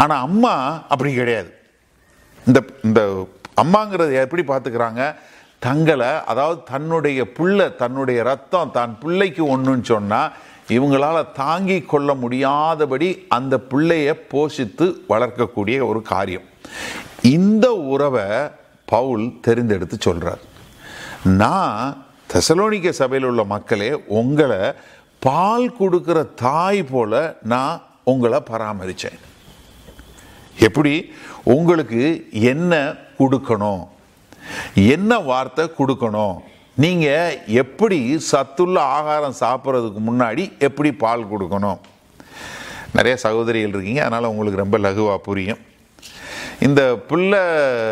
ஆனால் அம்மா அப்படி கிடையாது. இந்த அம்மாங்கிறது எப்படி பார்த்துக்கிறாங்க, தங்களை, அதாவது தன்னுடைய பிள்ளை, தன்னுடைய ரத்தம் தான் பிள்ளைக்கு ஒன்றுன்னு சொன்னால் இவங்களால தாங்கி கொள்ள முடியாதபடி அந்த பிள்ளையை போஷித்து வளர்க்கக்கூடிய ஒரு காரியம். இந்த உறவை பவுல் தெரிந்தெடுத்து சொல்றார். நான் தெசலோனிக்க சபையில் உள்ள மக்களே, உங்களை பால் கொடுக்கிற தாய் போல நான் உங்களை பராமரித்தேன். எப்படி? உங்களுக்கு என்ன கொடுக்கணும், என்ன வார்த்தை கொடுக்கணும், நீங்கள் எப்படி சத்துள்ள ஆகாரம் சாப்பிட்றதுக்கு முன்னாடி எப்படி பால் கொடுக்கணும். நிறைய சகோதரிகள் இருக்கீங்க, அதனால் உங்களுக்கு ரொம்ப லகுவாக புரியும். இந்த பிள்ளை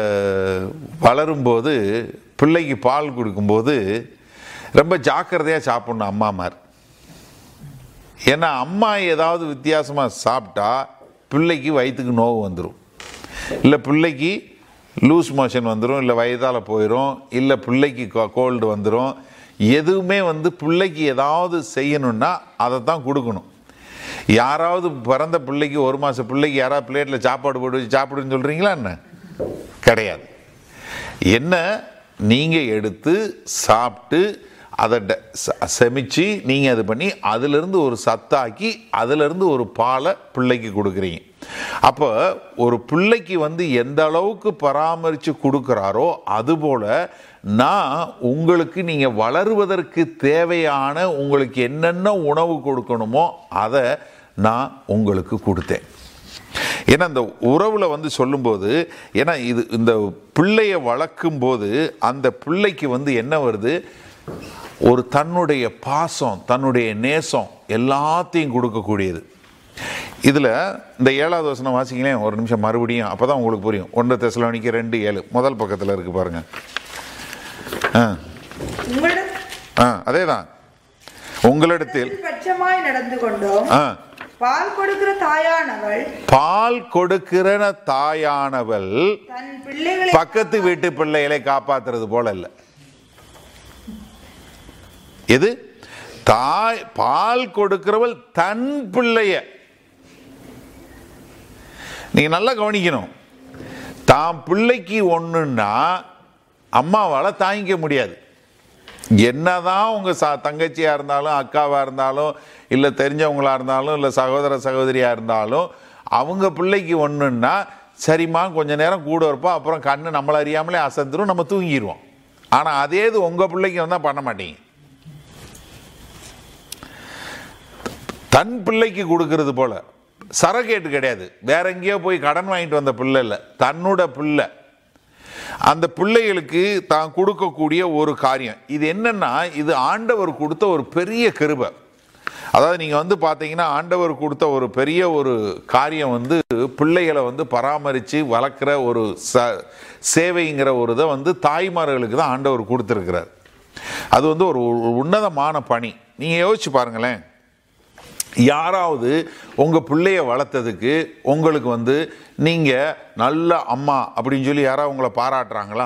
வளரும்போது, பிள்ளைக்கு பால் கொடுக்கும்போது ரொம்ப ஜாக்கிரதையாக சாப்பிட்ணும் அம்மாமார். ஏன்னா அம்மா ஏதாவது வித்தியாசமாக சாப்பிட்டா பிள்ளைக்கு வயிற்றுக்கு நோவு வந்துடும், இல்லை பிள்ளைக்கு லூஸ் மோஷன் வந்துடும், இல்லை வயதால் போயிடும், இல்லை பிள்ளைக்கு கோல்டு வந்துடும். எதுவுமே பிள்ளைக்கு ஏதாவது செய்யணுன்னா அதை தான் கொடுக்கணும். யாராவது பிறந்த பிள்ளைக்கு, 1 மாத பிள்ளைக்கு யாராவது பிளேட்டில் சாப்பாடு போட்டு வச்சு சாப்பிடுன்னு சொல்கிறீங்களா? என்ன கிடையாது. என்ன நீங்கள் எடுத்து சாப்பிட்டு அதை செமிச்சு நீங்கள் அது பண்ணி அதிலிருந்து ஒரு சத்தாக்கி அதிலிருந்து ஒரு பாலை பிள்ளைக்கு கொடுக்குறீங்க. அப்போ ஒரு பிள்ளைக்கு எந்த அளவுக்கு பராமரித்து கொடுக்குறாரோ அதுபோல் நான் உங்களுக்கு நீங்கள் வளருவதற்கு தேவையான உங்களுக்கு என்னென்ன உணவு கொடுக்கணுமோ அதை நான் உங்களுக்கு கொடுத்தேன். ஏன்னா இந்த உறவில் சொல்லும்போது, ஏன்னா இது இந்த பிள்ளையை வளர்க்கும் போது அந்த பிள்ளைக்கு என்ன வருது, ஒரு தன்னுடைய பாசம், தன்னுடைய நேசம் எல்லாத்தையும் கொடுக்கக்கூடியது. இதில் இந்த 7வது வசனம் வாசிங்களேன் ஒரு நிமிஷம் மறுபடியும், அப்போ தான் உங்களுக்கு புரியும். 1 தெசலோனிக்கர் 2:7 முதல் பக்கத்தில் இருக்கு பாருங்க. அதே தான். உங்களிடத்தில் நடந்து கொண்டோம். பால் கொடுக்கிற தாயானவள் பக்கத்து வீட்டு பிள்ளைகளை காப்பாத்துறது போல இல்லை. எது? தாய் பால் கொடுக்கிறவள் தன் பிள்ளைய, நீங்க நல்லா கவனிக்கணும். தான் பிள்ளைக்கு ஒண்ணுன்னா அம்மாவால தாங்கிக்க முடியாது. என்னதான் உங்க தங்கச்சியா இருந்தாலும், அக்காவா இருந்தாலும், இல்லை தெரிஞ்சவங்களா இருந்தாலும், இல்லை சகோதர சகோதரியா இருந்தாலும், அவங்க பிள்ளைக்கு ஒண்ணுன்னா சரிம்மா கொஞ்ச நேரம் கூட இருப்போம், அப்புறம் கண்ணு நம்மளை அறியாமலே அசந்துரும், நம்ம தூங்கிடுவோம். ஆனா அதே இது உங்க பிள்ளைக்கு வந்தா பண்ண மாட்டீங்க. தன் பிள்ளைக்கு கொடுக்கறது போல சரக்கேட்டு கிடையாது. வேற எங்கேயோ போய் கடன் வாங்கிட்டு வந்த பிள்ளை இல்லை, தன்னோட பிள்ளை. அந்த பிள்ளைகளுக்கு தான் கொடுக்கக்கூடிய ஒரு காரியம் இது என்னன்னா, இது ஆண்டவர் கொடுத்த ஒரு பெரிய கிருபை. அதாவது நீங்க பார்த்தீங்கன்னா ஆண்டவர் கொடுத்த ஒரு பெரிய ஒரு காரியம் பிள்ளைகளை பராமரித்து வளர்க்குற ஒரு சேவைங்கிற ஒரு இதை தாய்மார்களுக்கு தான் ஆண்டவர் கொடுத்துருக்கிறார். அது ஒரு உன்னதமான பணி. நீங்க யோசிச்சு பாருங்களேன், யாராவது உங்க பிள்ளைய வளர்த்ததுக்கு உங்களுக்கு நீங்க நல்ல அம்மா அப்படின்னு சொல்லி யாராவது உங்களை பாராட்டுறாங்களா?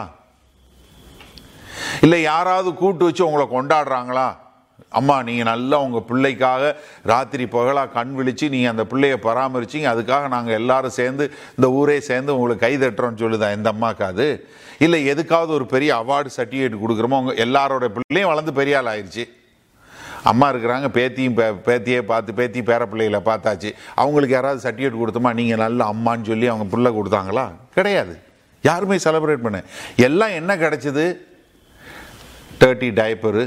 இல்லை யாராவது கூட்டு வச்சு உங்களை கொண்டாடுறாங்களா? அம்மா நீங்கள் நல்லா உங்கள் பிள்ளைக்காக ராத்திரி பகலாக கண் விழித்து நீங்கள் அந்த பிள்ளையை பராமரிச்சிங்க, அதுக்காக நாங்கள் எல்லாரும் சேர்ந்து இந்த ஊரே சேர்ந்து உங்களுக்கு கை தட்டுறோன்னு சொல்லுதா இந்த அம்மாக்காது? இல்லை எதுக்காவது ஒரு பெரிய அவார்டு சர்டிஃபிகேட் கொடுக்குறோமோ? உங்கள் எல்லாரோட பிள்ளையும் வளர்ந்து பெரிய ஆள் ஆயிடுச்சு, அம்மா இருக்கிறாங்க, பேத்தியே பார்த்து பேத்தி பேர பிள்ளைகளை பார்த்தாச்சு, அவங்களுக்கு யாராவது சர்டிஃபிகேட் கொடுத்தோமா நீங்கள் நல்ல அம்மான்னு சொல்லி அவங்க பிள்ளை கொடுத்தாங்களா? கிடையாது. யாருமே செலிப்ரேட் பண்ண. எல்லாம் என்ன கிடைச்சது? டர்ட்டி டைப்பரு,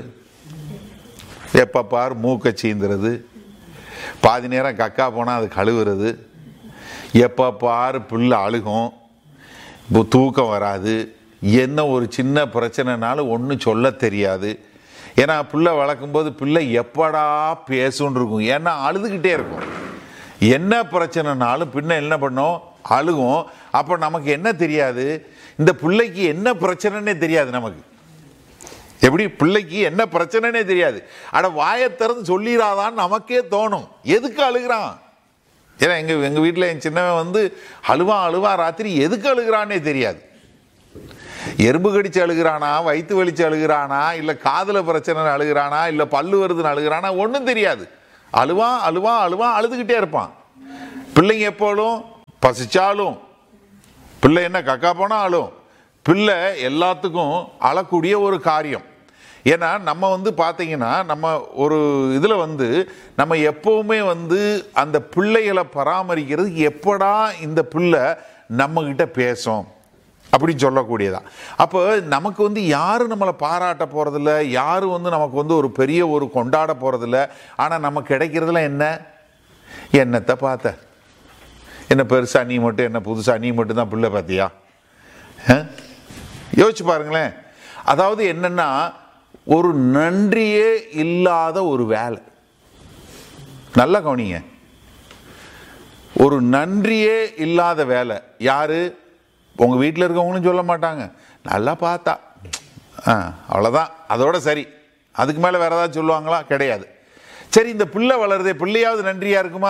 எப்போ பார் மூக்கை சீந்துறது, பாதி நேரம் கக்கா போனால் அது கழுவுறது, எப்போ பார் பிள்ளை அழுகும், தூக்கம் வராது, என்ன ஒரு சின்ன பிரச்சனைனாலும் ஒன்றும் சொல்ல தெரியாது. ஏன்னா பிள்ளை வளர்க்கும்போது பிள்ளை எப்படா பேசுன்னு இருக்கும், ஏன்னா அழுதுகிட்டே இருக்கும். என்ன பிரச்சனைனாலும் பின்ன என்ன பண்ணோம்? அழுகும். அப்போ நமக்கு என்ன தெரியாது, இந்த பிள்ளைக்கு என்ன பிரச்சனைன்னே தெரியாது நமக்கு. எப்படி? பிள்ளைக்கு என்ன பிரச்சனைன்னே தெரியாது. அட வாயை திறந்து சொல்லிடாதான்னு நமக்கே தோணும். எதுக்கு அழுகிறான்? ஏன்னா எங்கள் வீட்டில் என் சின்னவன் அழுவான் ராத்திரி, எதுக்கு அழுகிறான்னே தெரியாது. எறும்பு கடிச்சு அழுகிறானா, வயிற்று வலிச்சு அழுகிறானா, இல்லை காதில் பிரச்சனை அழுகிறானா, இல்லை பல்லு வருதுன்னு அழுகிறானா, ஒன்றும் தெரியாது. அழுவான் அழுதுகிட்டே இருப்பான். பிள்ளைங்க எப்போதும் பசிச்சாலும், பிள்ளை என்ன கக்கா போனா அழும். பிள்ளை எல்லாத்துக்கும் அழக்கூடிய ஒரு காரியம். ஏன்னா நம்ம பார்த்தீங்கன்னா நம்ம ஒரு இதில் நம்ம எப்பவுமே அந்த பிள்ளைகளை பராமரிக்கிறது, எப்படா இந்த பிள்ளை நம்மகிட்ட பேசும் அப்படின்னு சொல்லக்கூடியதான். அப்போ நமக்கு யாரும் நம்மளை பாராட்ட போகிறதில்ல, யாரும் நமக்கு ஒரு பெரிய ஒரு கொண்டாட போகிறதில்ல. ஆனால் நமக்கு கிடைக்கிறதுல என்னத்தை பார்த்த, என்ன பெருசா நீ மட்டும், என்ன புதுசா நீ மட்டும் தான் பிள்ளை பார்த்தியா? யோசிச்சு பாருங்களேன். அதாவது என்னன்னா, ஒரு நன்றியே இல்லாத ஒரு வேலை. நல்லா கவனிங்க, ஒரு நன்றியே இல்லாத வேலை. யாரு? உங்க வீட்டில் இருக்கவங்களும் சொல்ல மாட்டாங்க, நல்லா பார்த்தா அவ்வளோதான், அதோட சரி. அதுக்கு மேலே வேற ஏதாவது சொல்லுவாங்களா? கிடையாது. சரி, இந்த பிள்ளை வளருதே, பிள்ளையாவது நன்றியா இருக்குமா?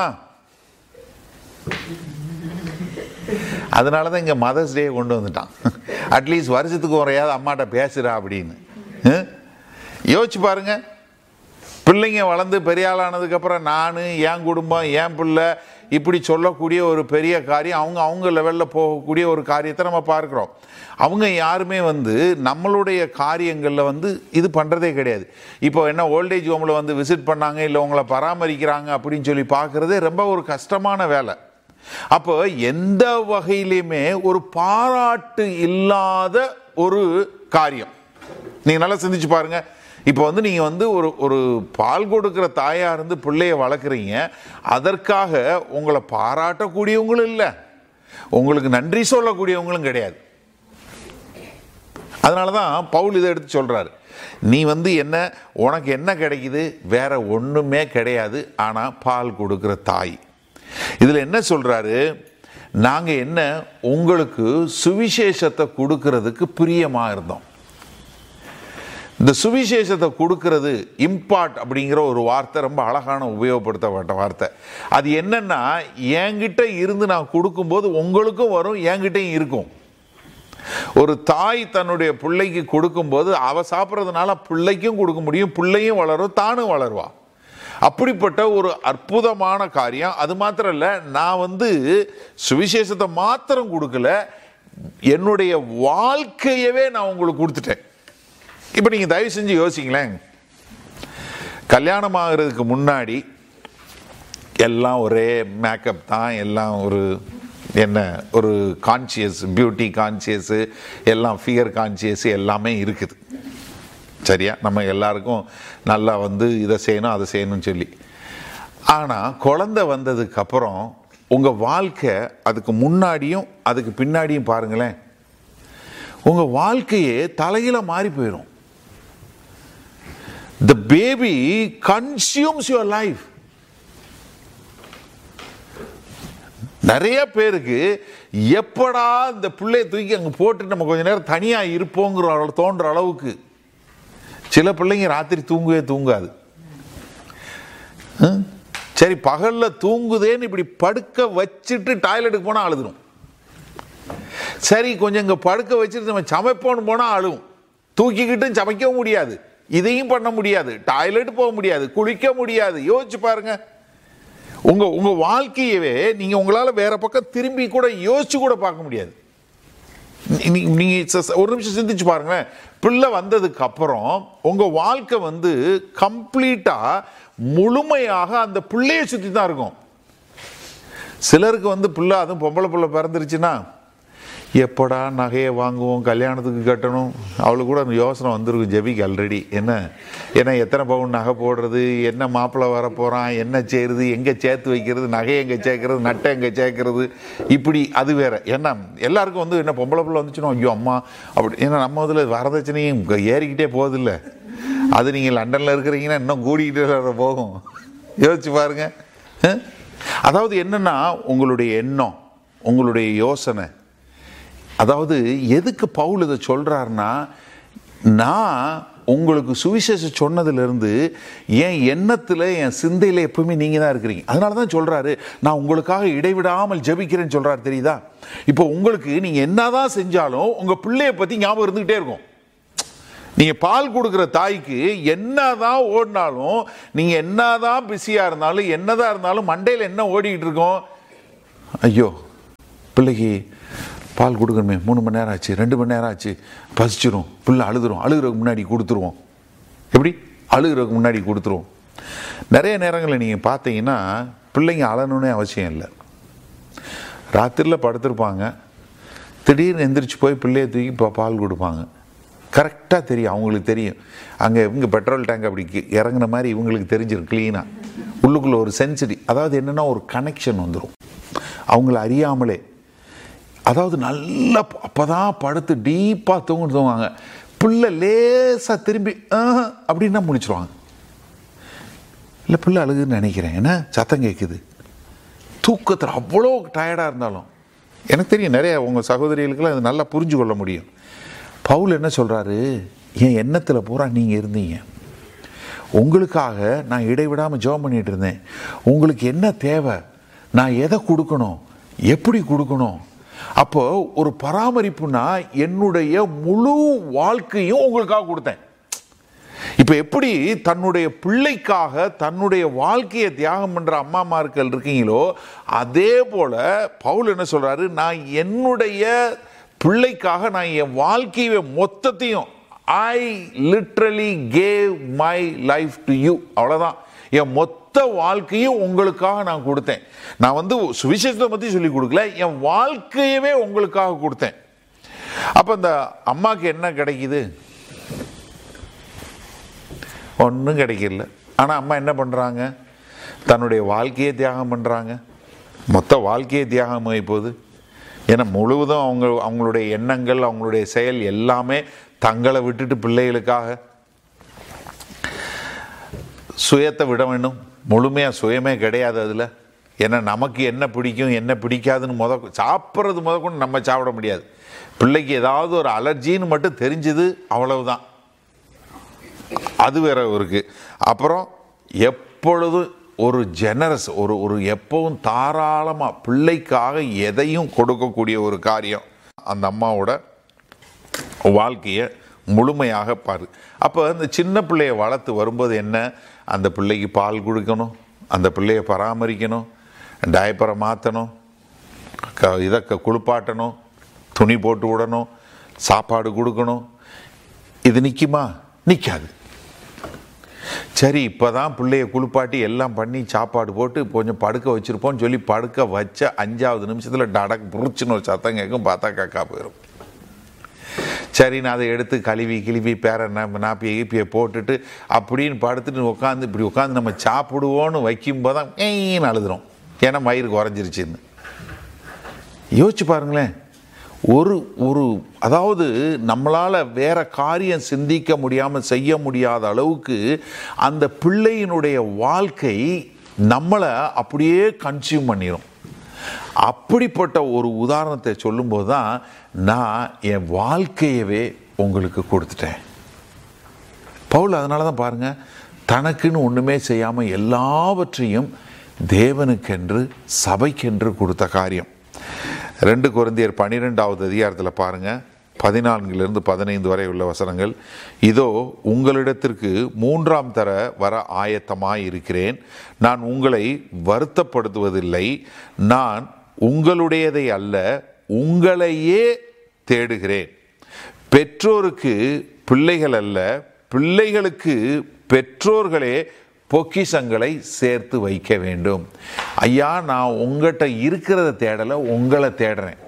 அதனால தான் இங்கே மதர்ஸ் டே கொண்டு வந்துட்டான். அட்லீஸ்ட் வருஷத்துக்கு ஒரையாவது அம்மாட்ட பேசுறா அப்படின்னு. யோசிச்சு பாருங்க. பிள்ளைங்க வளர்ந்து பெரிய ஆளானதுக்கப்புறம் நான், என் குடும்பம், என் பிள்ளை இப்படி சொல்லக்கூடிய ஒரு பெரிய காரியம், அவங்க லெவலில் போகக்கூடிய ஒரு காரியத்தை நம்ம பார்க்குறோம். அவங்க யாருமே நம்மளுடைய காரியங்களில் இது பண்ணுறதே கிடையாது. இப்போ என்ன ஓல்டேஜ் ஹோமில் விசிட் பண்ணாங்க, இல்லை உங்களை பராமரிக்கிறாங்க அப்படின்னு சொல்லி பார்க்குறதே ரொம்ப ஒரு கஷ்டமான வேலை. அப்போ எந்த வகையிலுமே ஒரு பாராட்டு இல்லாத ஒரு காரியம். நீங்கள் நல்லா சிந்திச்சு பாருங்க. இப்போ நீங்கள் ஒரு பால் கொடுக்குற தாயா இருந்து பிள்ளைய வளர்க்குறீங்க, அதற்காக உங்களை பாராட்டக்கூடியவங்களும் இல்லை, உங்களுக்கு நன்றி சொல்லக்கூடியவங்களும் கிடையாது. அதனால தான் பவுல் இதை எடுத்து சொல்றாரு, நீ என்ன, உனக்கு என்ன கிடைக்குது? வேற ஒண்ணுமே கிடையாது, ஆனா பால் கொடுக்குற தாய். இதுல என்ன சொல்றாரு? நாங்க என்ன, உங்களுக்கு சுவிசேஷத்தை கொடுக்கிறதுக்கு பிரியமா இருந்தோம். இந்த சுவிசேஷத்தை கொடுக்கிறது, இம்பார்ட் அப்படிங்கிற ஒரு வார்த்தை ரொம்ப அழகான உபயோகப்படுத்தப்பட்ட வார்த்தை. அது என்னன்னா, என்கிட்ட இருந்து நான் கொடுக்கும்போது உங்களுக்கும் வரும், என்கிட்டையும் இருக்கும். ஒரு தாய் தன்னுடைய பிள்ளைக்கு கொடுக்கும்போது அவ சாப்பிட்றதுனால பிள்ளைக்கும் கொடுக்க முடியும், பிள்ளையும் வளரும், தானும் வளருவா. அப்படிப்பட்ட ஒரு அற்புதமான காரியம். அது மாத்திரம் இல்லை, நான் சுவிசேஷத்தை மாத்திரம் கொடுக்கல, என்னுடைய வாழ்க்கையவே நான் உங்களுக்கு கொடுத்துட்டேன். இப்போ நீங்கள் தயவு செஞ்சு யோசிங்களேன். கல்யாணம் ஆகிறதுக்கு முன்னாடி எல்லாம் ஒரே மேக்கப் தான், எல்லாம் ஒரு கான்சியஸ், பியூட்டி கான்சியஸு, எல்லாம் ஃபிகர் கான்சியஸ் எல்லாமே இருக்குது. சரியா? நம்ம எல்லாருக்கும் நல்லா இதை செய்யணும் அதை செய்யணும்னு சொல்லி. ஆனால் குழந்தை வந்ததுக்கு அப்புறம் உங்கள் வாழ்க்கை, அதுக்கு முன்னாடியும் அதுக்கு பின்னாடியும் பாருங்களேன், உங்கள் வாழ்க்கையே தலையில மாறி போயிடும். The baby consumes your life. நிறைய பேருக்கு எப்படா இந்த பிள்ளைய தூக்கி அங்கே போட்டு நம்ம கொஞ்ச நேரம் தனியாக இருப்போங்கிற தோன்ற அளவுக்கு. சில பிள்ளைங்க ராத்திரி தூங்கவே தூங்காது. சரி, பகல்ல தூங்குதேன்னு இப்படி படுக்க வச்சுட்டு டாய்லெட்டுக்கு போனால் அழுதுடும். சரி, கொஞ்சம் இங்கே படுக்க வச்சுட்டு நம்ம சமைப்போன்னு போனால் அழுவும். தூக்கிக்கிட்டும் சமைக்கவும் முடியாது, இதையும் பண்ண முடியாது, டாய்லெட் போக முடியாது, குளிக்க முடியாது. யோசிச்சு பாருங்க. உங்க வாழ்க்கையவே நீங்க உங்களால வேற பக்கம் திரும்பி கூட யோசிச்சு கூட பார்க்க முடியாது. நீங்க ஒரு நிமிஷம் சிந்திச்சு பாருங்களேன். பிள்ளை வந்ததுக்கு அப்புறம் உங்க வாழ்க்கை கம்ப்ளீட்டா முழுமையாக அந்த பிள்ளையை சுத்தி தான் இருக்கும். சிலருக்கு பிள்ளை, அதுவும் பொம்பளை பிள்ளை பிறந்துருச்சுன்னா, எப்படா நகையை வாங்குவோம், கல்யாணத்துக்கு கட்டணும், அவளுக்கு கூட அந்த யோசனை வந்துருக்கும் ஜெபிக்கு ஆல்ரெடி. ஏன்னா எத்தனை பவுன் நகை போடுறது, என்ன மாப்பிள்ளை வர போகிறான், என்ன செய்யறது, எங்கே சேர்த்து வைக்கிறது, நகையை எங்கே சேர்க்கறது, நட்டை எங்கே சேர்க்கறது, இப்படி அது வேற. ஏன்னா எல்லாருக்கும் என்ன பொம்பளை பிள்ளை வந்துச்சுன்னா ஐயோ அம்மா அப்படி. ஏன்னா நம்ம இதில் வரதட்சணையும் ஏறிக்கிட்டே போகுதில்ல. அது நீங்கள் லண்டனில் இருக்கிறீங்கன்னா இன்னும் கூடிக்கிட்டே போகும். யோசிச்சு பாருங்க. அதாவது என்னன்னா, உங்களுடைய எண்ணம், உங்களுடைய யோசனை, அதாவது எதுக்கு பவுல் இதை சொல்றாருன்னா, நான் உங்களுக்கு சுவிசேஷம் சொன்னதிலிருந்து என் எண்ணத்தில், என் சிந்தையில் எப்பவுமே நீங்க தான் இருக்கிறீங்க. அதனால தான் சொல்றாரு, நான் உங்களுக்காக இடைவிடாமல் ஜெபிக்கிறேன்னு சொல்றாரு. தெரியுதா? இப்போ உங்களுக்கு நீங்க என்னதான் செஞ்சாலும் உங்க பிள்ளைய பத்தி ஞாபகம் இருந்துகிட்டே இருக்கும். நீங்க பால் கொடுக்குற தாய்க்கு என்னதான் ஓடினாலும், நீங்க என்னதான் பிஸியா இருந்தாலும், என்னதான் இருந்தாலும் மண்டையில் என்ன ஓடிக்கிட்டு இருக்கோம்? ஐயோ பிள்ளைக்கு பால் கொடுக்கணுமே, 3 மணி நேரம் ஆச்சு, 2 மணி நேரம் ஆச்சு, பசிச்சிரும், பிள்ளை அழுகிறதுக்கு முன்னாடி கொடுத்துருவோம். எப்படி? அழுகிறதுக்கு முன்னாடி கொடுத்துருவோம். நிறைய நேரங்களில் நீங்கள் பார்த்தீங்கன்னா பிள்ளைங்க அழணுன்னே அவசியம் இல்லை. ராத்திரியில் படுத்திருப்பாங்க, திடீர்னு எந்திரிச்சு போய் பிள்ளையை தூக்கி பால் கொடுப்பாங்க. கரெக்டாக தெரியும், அவங்களுக்கு தெரியும். அங்கே இவங்க பெட்ரோல் டேங்க் அப்படி இறங்குன மாதிரி இவங்களுக்கு தெரிஞ்சிடும் க்ளீனாக. உள்ளுக்குள்ளே ஒரு சென்சிட்டிவ், அதாவது என்னென்னா ஒரு கனெக்ஷன் வந்துடும் அவங்கள அறியாமலே. அதாவது நல்லா அப்போ தான் படுத்து டீப்பாக தூங்குவாங்க. பிள்ளை லேசாக திரும்பி அப்படின்னா முடிச்சிருவாங்க. இல்லை பிள்ளை அழுகுன்னு நினைக்கிறேன், ஏன்னா சத்தம் கேட்குது. தூக்கத்தில் அவ்வளோ டயர்டாக இருந்தாலும் எனக்கு தெரியும், நிறைய உங்கள் சகோதரிகளுக்கெல்லாம் அது நல்லா புரிஞ்சு கொள்ள முடியும். பவுல் என்ன சொல்கிறாரு, என் எண்ணத்தில் பூரா நீங்கள் இருந்தீங்க, உங்களுக்காக நான் இடைவிடாமல் ஜெபம் பண்ணிகிட்டு இருந்தேன். உங்களுக்கு என்ன தேவை, நான் எதை கொடுக்கணும், எப்படி கொடுக்கணும். அப்போ ஒரு பராமரிப்புனா என்னுடைய முழு வாழ்க்கையும் உங்களுக்காக கொடுத்தேன். இப்போ எப்படி தன்னுடைய பிள்ளைக்காக தன்னுடைய வாழ்க்கையை தியாகம் பண்ணுற அம்மாமார்கள் இருக்கீங்களோ, அதே போல பவுல் என்ன சொல்றாரு, நான் என்னுடைய பிள்ளைக்காக நான் என் வாழ்க்கையை மொத்தத்தையும் I literally gave my life to you. அவ்வளோதான், என் மொத்த வாழ்க்கையும் உங்களுக்காக நான் கொடுத்தேன். நான் சுவிசேஷத்தை பற்றி சொல்லி கொடுக்கல, என் வாழ்க்கையவே உங்களுக்காக கொடுத்தேன். அப்போ இந்த அம்மாவுக்கு என்ன கிடைக்குது? ஒன்றும் கிடைக்கல. ஆனால் அம்மா என்ன பண்ணுறாங்க, தன்னுடைய வாழ்க்கையை தியாகம் பண்ணுறாங்க. மொத்த வாழ்க்கையை தியாகம் ஆகி போகுது. ஏன்னா முழுவதும் அவங்களுடைய எண்ணங்கள், அவங்களுடைய செயல் எல்லாமே தங்களை விட்டுட்டு பிள்ளைகளுக்காக. சுயத்தை விட வேண்டும், முழுமையாக சுயமே கிடையாது அதில். ஏன்னா நமக்கு என்ன பிடிக்கும் என்ன பிடிக்காதுன்னு சாப்பிட்றது கொண்டு நம்ம சாப்பிட முடியாது. பிள்ளைக்கு ஏதாவது ஒரு அலர்ஜின்னு மட்டும் தெரிஞ்சுது, அவ்வளவுதான், அது வேற இருக்கு. அப்புறம் எப்பொழுதும் ஒரு ஜெனரஸ், ஒரு எப்பவும் தாராளமாக பிள்ளைக்காக எதையும் கொடுக்கக்கூடிய ஒரு காரியம் அந்த அம்மாவோட வாழ்க்கையை முழுமையாக பாரு. அப்போ அந்த சின்ன பிள்ளையை வளர்த்து வரும்போது என்ன, அந்த பிள்ளைக்கு பால் கொடுக்கணும், அந்த பிள்ளையை பராமரிக்கணும், டயப்பரை மாற்றணும், இதை குளிப்பாட்டணும், துணி போட்டு விடணும், சாப்பாடு கொடுக்கணும். இது நிற்குமா? நிற்காது. சரி, இப்போ தான் பிள்ளைய குளிப்பாட்டி எல்லாம் பண்ணி சாப்பாடு போட்டு கொஞ்சம் படுக்க வச்சுருப்போம்னு சொல்லி படுக்க வச்ச 5வது நிமிஷத்தில் டடக் புரிச்சுன்னு ஒரு சத்தம் கேட்கும், பார்த்தா கக்கா போயிடும். சரி, நான் அதை எடுத்து கிளவி பேர நாப்பியை ஈப்பியை போட்டுட்டு அப்படின்னு படுத்துட்டு இப்படி உட்காந்து நம்ம சாப்பிடுவோன்னு வைக்கும்போது தான் ஏன்னு அழுதுறோம். ஏன்னா மயிறு குறைஞ்சிருச்சுன்னு. யோசிச்சு பாருங்களேன். ஒரு அதாவது நம்மளால் வேற காரியம் சிந்திக்க முடியாமல் செய்ய முடியாத அளவுக்கு அந்த பிள்ளையினுடைய வாழ்க்கை நம்மளை அப்படியே கன்சியூம் பண்ணிடும். அப்படிப்பட்ட ஒரு உதாரணத்தை சொல்லும்போது தான் நான் என் வாழ்க்கையவே உங்களுக்கு கொடுத்துட்டேன். பவுல் அதனால தான் பாருங்க, தனக்குன்னு ஒன்றுமே செய்யாமல் எல்லாவற்றையும் தேவனுக்கென்று சபைக்கென்று கொடுத்த காரியம். 2 கொரிந்தியர் 12வது அதிகாரத்தில் பாருங்க, 14 15 வரை உள்ள வசனங்கள். இதோ உங்களிடத்திற்கு 3ஆம் தர வர ஆயத்தமாய் இருக்கிறேன். நான் உங்களை வருத்தப்படுத்துவதில்லை. நான் உங்களுடையதை அல்ல, உங்களையே தேடுகிறேன். பெற்றோருக்கு பிள்ளைகள் அல்ல, பிள்ளைகளுக்கு பெற்றோர்களே பொக்கிஷங்களை சேர்த்து வைக்க வேண்டும். ஐயா, நான் உங்கள்கிட்ட இருக்கிறத தேடலை, உங்களை தேடுறேன்.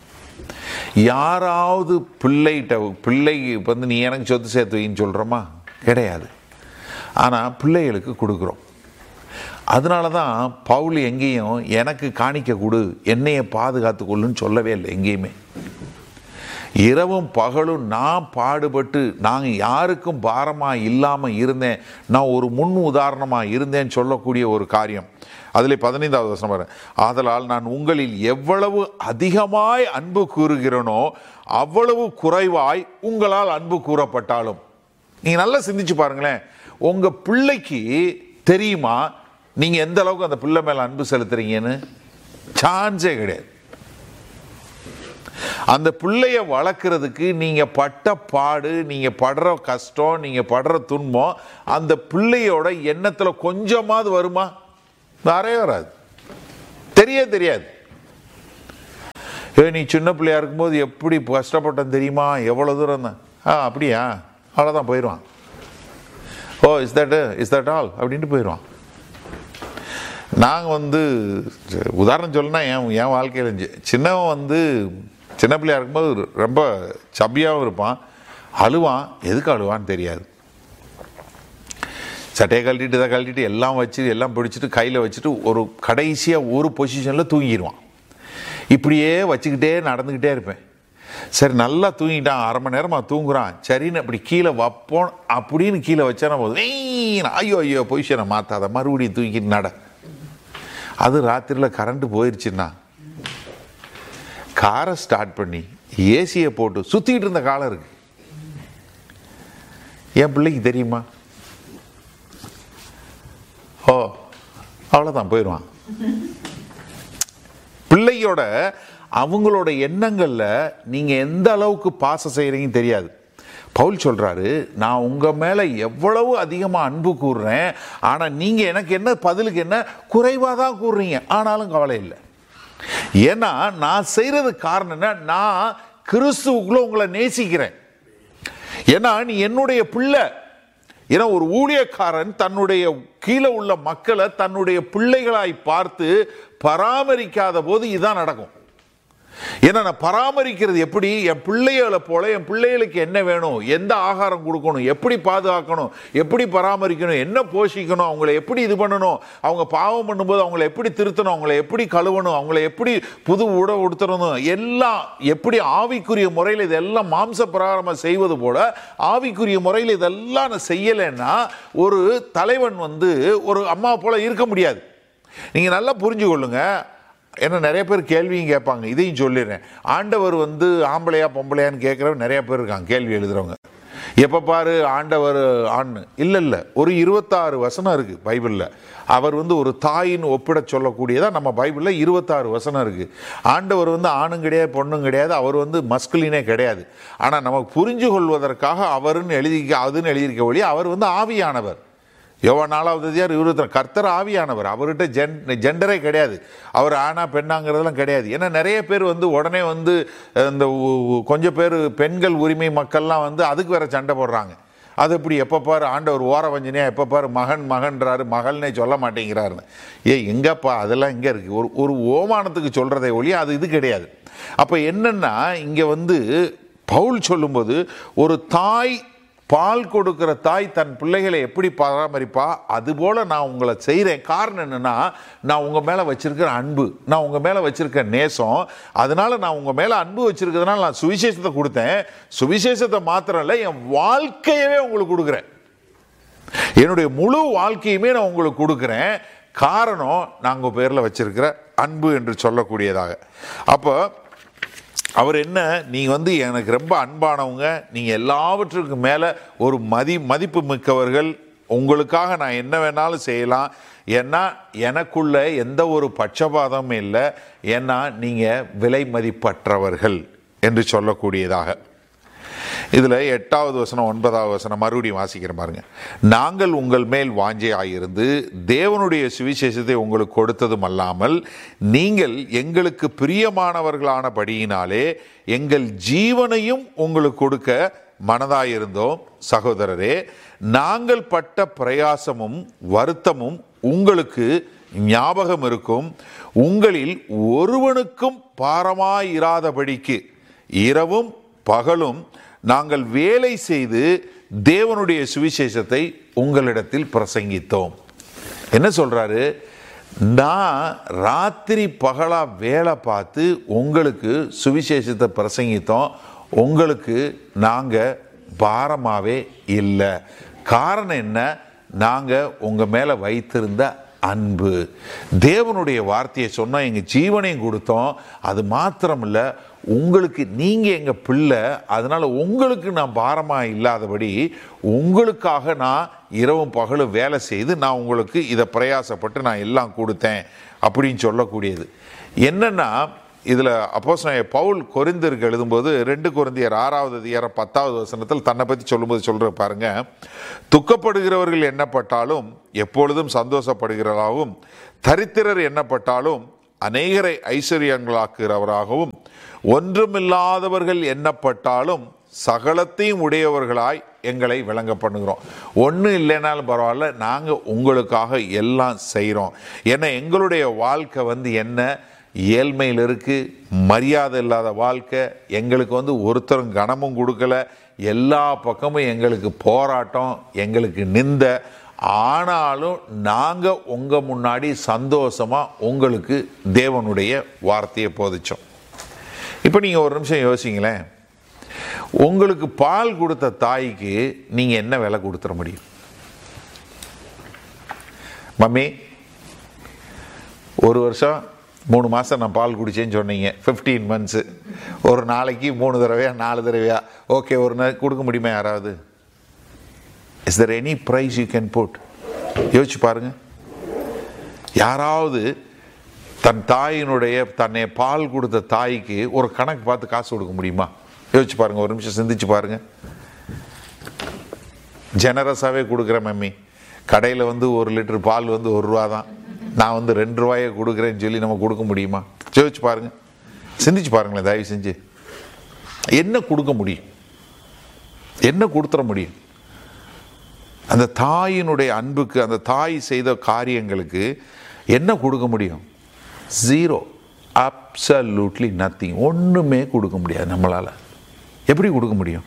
யாராவது பிள்ளைக்கு நீ எனக்கு சொத்து சேர்த்து வைன்னு சொல்கிறோமா? கிடையாது. ஆனால் பிள்ளைகளுக்கு கொடுக்குறோம். அதனால தான் பவுல் எங்கேயும் எனக்கு காணிக்க கொடு, என்னையை பாதுகாத்து கொள்ளுன்னு சொல்லவே இல்லை எங்கேயுமே. இரவும் பகலும் நான் பாடுபட்டு நான் யாருக்கும் பாரமாக இல்லாமல் இருந்தேன், நான் ஒரு முன் உதாரணமாக இருந்தேன்னு சொல்லக்கூடிய ஒரு காரியம். அதில் 15வது வசனம் வர, ஆதலால் நான் உங்களில் எவ்வளவு அதிகமாய் அன்பு கூறுகிறேனோ அவ்வளவு குறைவாய் உங்களால் அன்பு கூறப்பட்டாலும். நீங்கள் நல்லா சிந்திச்சு பாருங்களேன். உங்கள் பிள்ளைக்கு தெரியுமா நீங்கள் எந்த அளவுக்கு அந்த பிள்ளை மேலே அன்பு செலுத்துறீங்கன்னு? சான்ஸே கிடையாது. அந்த பிள்ளைய வளர்க்குறதுக்கு நீங்கள் பட்ட பாடு, நீங்கள் படுற கஷ்டம், நீங்கள் படுற துன்பம் அந்த பிள்ளையோட எண்ணத்தில் கொஞ்சமாவது வருமா? வரவே வராது. தெரியாது. நீ சின்ன பிள்ளையா இருக்கும்போது எப்படி கஷ்டப்பட்டேன் தெரியுமா, எவ்வளோ தூரம் தான். அப்படியா, அவ்வளோதான், போயிடுவான். ஓ இஸ் தட் ஆல் அப்படின்ட்டு போயிடுவான். நாங்கள் உதாரணம் சொல்லணும்னா என் வாழ்க்கையில் சின்னவன் சின்ன பிள்ளையா இருக்கும்போது ரொம்ப சப்பியாகவும் இருப்பான், அழுவான். எதுக்கு அழுவான்னு தெரியாது. சட்டையை கழட்டிட்டு இதை கழட்டிட்டு எல்லாம் வச்சு எல்லாம் பிடிச்சிட்டு கையில் வச்சுட்டு ஒரு கடைசியாக ஒரு பொசிஷனில் தூங்கிடுவான். இப்படியே வச்சுக்கிட்டே நடந்துக்கிட்டே இருப்பேன். சரி நல்லா தூங்கிட்டான், அரை மணி நேரமாக தூங்குறான், சரின்னு அப்படி கீழே வைப்போம் அப்படின்னு கீழே வச்சா போதும், ஐயோ பொசிஷனை மாற்றாத, மறுபடியும் தூக்கிட்டு நட. அது ராத்திரியில் கரண்ட் போயிடுச்சுன்னா காரை ஸ்டார்ட் பண்ணி ஏசியை போட்டு சுற்றிக்கிட்டு இருந்த காலம் இருக்கு. என் பிள்ளைக்கு தெரியுமா? ஓ அவ்வளோதான், போயிடுவான். பிள்ளையோட அவங்களோட எண்ணங்களில் நீங்கள் எந்த அளவுக்கு பாசம் செய்கிறீங்கன்னு தெரியாது. பவுல் சொல்கிறாரு, நான் உங்கள் மேலே எவ்வளவு அதிகமாக அன்பு கூறுறேன், ஆனால் நீங்கள் எனக்கு என்ன பதிலுக்கு என்ன குறைவாக தான் கூறுறீங்க, ஆனாலும் கவலை இல்லை. ஏன்னா நான் செய்கிறது காரணம் என்ன, நான் கிறிஸ்துவுக்குள்ள உங்களை நேசிக்கிறேன். ஏன்னா நீ என்னுடைய பிள்ளை. ஏன்னா ஒரு ஊழியக்காரன் தன்னுடைய கீழே உள்ள மக்களை தன்னுடைய பிள்ளைகளாய் பார்த்து பராமரிக்காத போது இதுதான் நடக்கும். ஏன்னா நான் பராமரிக்கிறது எப்படி, என் பிள்ளைகளை போல என் பிள்ளைகளுக்கு என்ன வேணும், எந்த ஆகாரம் கொடுக்கணும், எப்படி பாதுகாக்கணும், எப்படி பராமரிக்கணும், என்ன போஷிக்கணும், அவங்கள எப்படி இது பண்ணணும், அவங்க பாவம் பண்ணும்போது அவங்கள எப்படி திருத்தணும், அவங்கள எப்படி கழுவணும், அவங்கள எப்படி புது உடை உடுத்தணும், எல்லாம் எப்படி ஆவிக்குரிய முறையில் இதெல்லாம் மாம்ச பிரகாரமாக செய்வது போல ஆவிக்குரிய முறையில் இதெல்லாம் நான் செய்யலைன்னா ஒரு தலைவன் ஒரு அம்மா போல இருக்க முடியாது. நீங்கள் நல்லா புரிஞ்சு கொள்ளுங்க. ஏன்னா நிறைய பேர் கேள்வியும் கேட்பாங்க, இதையும் சொல்லிடுறேன். ஆண்டவர் ஆம்பளையா பொம்பளையான்னு கேட்குறவங்க நிறைய பேர் இருக்காங்க, கேள்வி எழுதுறவங்க. எப்போ பாரு ஆண்டவர் ஆண் இல்லை, ஒரு 26 வசனம் இருக்குது பைபிளில். அவர் ஒரு தாயின் ஒப்பிட சொல்லக்கூடியதான் நம்ம பைபிளில் 26 வசனம் இருக்குது. ஆண்டவர் ஆணும் கிடையாது பொண்ணும் கிடையாது, அவர் மஸ்குலினே கிடையாது. ஆனால் நமக்கு புரிஞ்சு கொள்வதற்காக அவருன்னு அதுன்னு எழுதியிருக்க வழி அவர் ஆவியானவர். யோவான் 4வது அதிகாரம் 20 கர்த்தர் ஆவியானவர், அவர்கிட்ட ஜெண்டரே கிடையாது, அவர் ஆனா பெண்ணாங்கிறதெல்லாம் கிடையாது. ஏன்னா நிறைய பேர் உடனே இந்த கொஞ்சம் பேர் பெண்கள் உரிமை மக்கள்லாம் அதுக்கு வேற சண்டை போடுறாங்க. அது எப்படி எப்போ பாரு ஆண்டவர் ஓர வஞ்சனையா, எப்போ பாரு மகன்றாரு, மகள்னே சொல்ல மாட்டேங்கிறாருன்னு. எங்கப்பா அதெல்லாம் இங்கே இருக்கு, ஒரு ஓமானத்துக்கு சொல்றதை ஒழிய அது இது கிடையாது. அப்போ என்னன்னா இங்கே பவுல் சொல்லும்போது ஒரு தாய், பால் கொடுக்கிற தாய் தன் பிள்ளைகளை எப்படி பராமரிப்பா, அதுபோல நான் உங்களை செய்கிறேன். காரணம் என்னன்னா நான் உங்கள் மேலே வச்சிருக்கிற அன்பு, நான் உங்கள் மேலே வச்சிருக்க நேசம். அதனால நான் உங்கள் மேலே அன்பு வச்சிருக்கிறதுனால நான் சுவிசேஷத்தை கொடுத்தேன். சுவிசேஷத்தை மாத்திரம் இல்லை, என் வாழ்க்கையவே உங்களுக்கு கொடுக்குறேன், என்னுடைய முழு வாழ்க்கையுமே நான் உங்களுக்கு கொடுக்குறேன். காரணம் நான் உங்கள் பேரில் வச்சிருக்கிற அன்பு என்று சொல்லக்கூடியதாக. அப்போ அவர் என்ன, நீங்கள் எனக்கு ரொம்ப அன்பானவங்க, நீங்கள் எல்லாவற்றுக்கும் மேலே ஒரு மதிப்பு மிக்கவர்கள், உங்களுக்காக நான் என்ன வேணாலும் செய்யலாம், ஏன்னா எனக்குள்ள எந்த ஒரு பட்சபாதமும் இல்லை, ஏன்னா நீங்கள் விலை மதிப்பற்றவர்கள் என்று சொல்லக்கூடியதாக. இதில் 8வது வசனம் 9வது வசனம் மறுபடியும் வாசிக்கிற பாருங்க. நாங்கள் உங்கள் மேல் வாஞ்சையாயிருந்து தேவனுடைய சுவிசேஷத்தை உங்களுக்கு கொடுத்ததும் அல்லாமல் நீங்கள் எங்களுக்கு பிரியமானவர்களானபடியினாலே எங்கள் ஜீவனையும் உங்களுக்கு கொடுக்க மனதாயிருந்தோம். சகோதரரே, நாங்கள் பட்ட பிரயாசமும் வருத்தமும் உங்களுக்கு ஞாபகம் இருக்கும். உங்களில் ஒருவனுக்கும் பாரமாயிராதபடிக்கு இரவும் பகலும் நாங்கள் வேலை செய்து தேவனுடைய சுவிசேஷத்தை உங்களிடத்தில் பிரசங்கித்தோம். என்ன சொல்றாரு, நான் ராத்திரி பகலா வேலை பார்த்து உங்களுக்கு சுவிசேஷத்தை பிரசங்கித்தோம், உங்களுக்கு நாங்கள் பாரமாகவே இல்லை. காரணம் என்ன, நாங்கள் உங்கள் மேலே வைத்திருந்த அன்பு. தேவனுடைய வார்த்தையை சொன்னால் எங்கள் ஜீவனையும் கொடுத்தோம். அது மாத்திரம் இல்லை, உங்களுக்கு நீங்கள் எங்கள் பிள்ளை, அதனால் உங்களுக்கு நான் பாரமாக இல்லாதபடி உங்களுக்காக நான் இரவும் பகலும் வேலை செய்து நான் உங்களுக்கு இதை பிரயாசப்பட்டு நான் எல்லாம் கொடுத்தேன் அப்படின்னு சொல்லக்கூடியது. என்னென்னா இதில் அப்போஸ்தலனாகிய பவுல் கொரிந்தியருக்கு எழுதும்போது 2 கொரிந்தியர் 6வது அதிகாரம் 10வது வசனத்தில் தன்னை பற்றி சொல்லும்போது சொல்கிற பாருங்க, துக்கப்படுகிறவர்கள் எண்ணப்பட்டாலும் எப்பொழுதும் சந்தோஷப்படுகிறதாகவும், தரித்திரர் எண்ணப்பட்டாலும் அநேகரை ஐஸ்வர்யங்களாக்குகிறவராகவும் ஒன்றுமில்லாதவர்கள் எண்ணப்பட்டாலும் சகலத்தையும் உடையவர்களாய் எங்களை விளங்க பண்ணுகிறோம். ஒன்றும் இல்லைனாலும் பரவாயில்ல, நாங்கள் உங்களுக்காக எல்லாம் செய்கிறோம். ஏன்னா எங்களுடைய வாழ்க்கை என்ன, ஏழ்மையில் இருக்குது, மரியாதை இல்லாத வாழ்க்கை. எங்களுக்கு ஒருத்தரும் கனமும் கொடுக்கல, எல்லா பக்கமும் எங்களுக்கு போராட்டம், எங்களுக்கு நிந்த. ஆனாலும் நாங்கள் உங்கள் முன்னாடி சந்தோஷமாக உங்களுக்கு தேவனுடைய வார்த்தையை போதிச்சோம். இப்போ நீங்கள் ஒரு நிமிஷம் யோசிங்களேன், உங்களுக்கு பால் கொடுத்த தாய்க்கு நீங்கள் என்ன விலை கொடுத்துட முடியும்? மம்மி, ஒரு வருஷம் 3 மாதம் நான் பால் குடிச்சேன்னு சொன்னீங்க, 15 months. ஒரு நாளைக்கு 3 தடவையா 4 தடவையா, ஓகே, ஒரு நாள் கொடுக்க முடியுமா யாராவது? Is there any price you can put? யோசிச்சு பாருங்க. யாராவது தன் தாயினுடைய தன்னை பால் கொடுத்த தாய்க்கு ஒரு கணக்கு பார்த்து காசு கொடுக்க முடியுமா? யோசிச்சு பாருங்க, ஒரு நிமிஷம் சிந்திச்சு பாருங்க. ஜெனரஸாகவே கொடுக்குறேன் மம்மி, கடையில் 1 லிட்டர் பால் 1 ரூபா தான், நான் 2 ரூபாயை கொடுக்குறேன்னு சொல்லி நம்ம கொடுக்க முடியுமா? யோசிச்சு பாருங்க, சிந்திச்சு பாருங்களேன் தயவு செஞ்சு. என்ன கொடுக்க முடியும்? என்ன கொடுத்துட முடியும்? அந்த தாயினுடைய அன்புக்கு, அந்த தாய் செய்த காரியங்களுக்கு என்ன கொடுக்க முடியும்? Zero, absolutely nothing. ஒன்றுமே கொடுக்க முடியாது நம்மளால். எப்படி கொடுக்க முடியும்?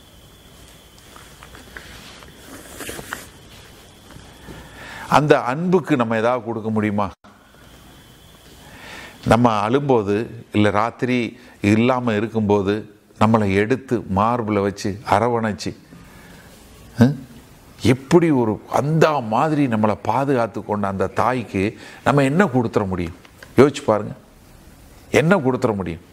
அந்த அன்புக்கு நம்ம ஏதாவது கொடுக்க முடியுமா? நம்ம அழும்போது, இல்லை ராத்திரி இல்லாமல் இருக்கும்போது நம்மளை எடுத்து மார்பில் வச்சு அரவணைச்சு எப்படி ஒரு அந்த மாதிரி நம்மளை பாதுகாத்து கொண்ட அந்த தாய்க்கு நம்ம என்ன கொடுத்துட முடியும்? யோசிச்சு பாருங்க, என்ன கொடுத்துட முடியும்?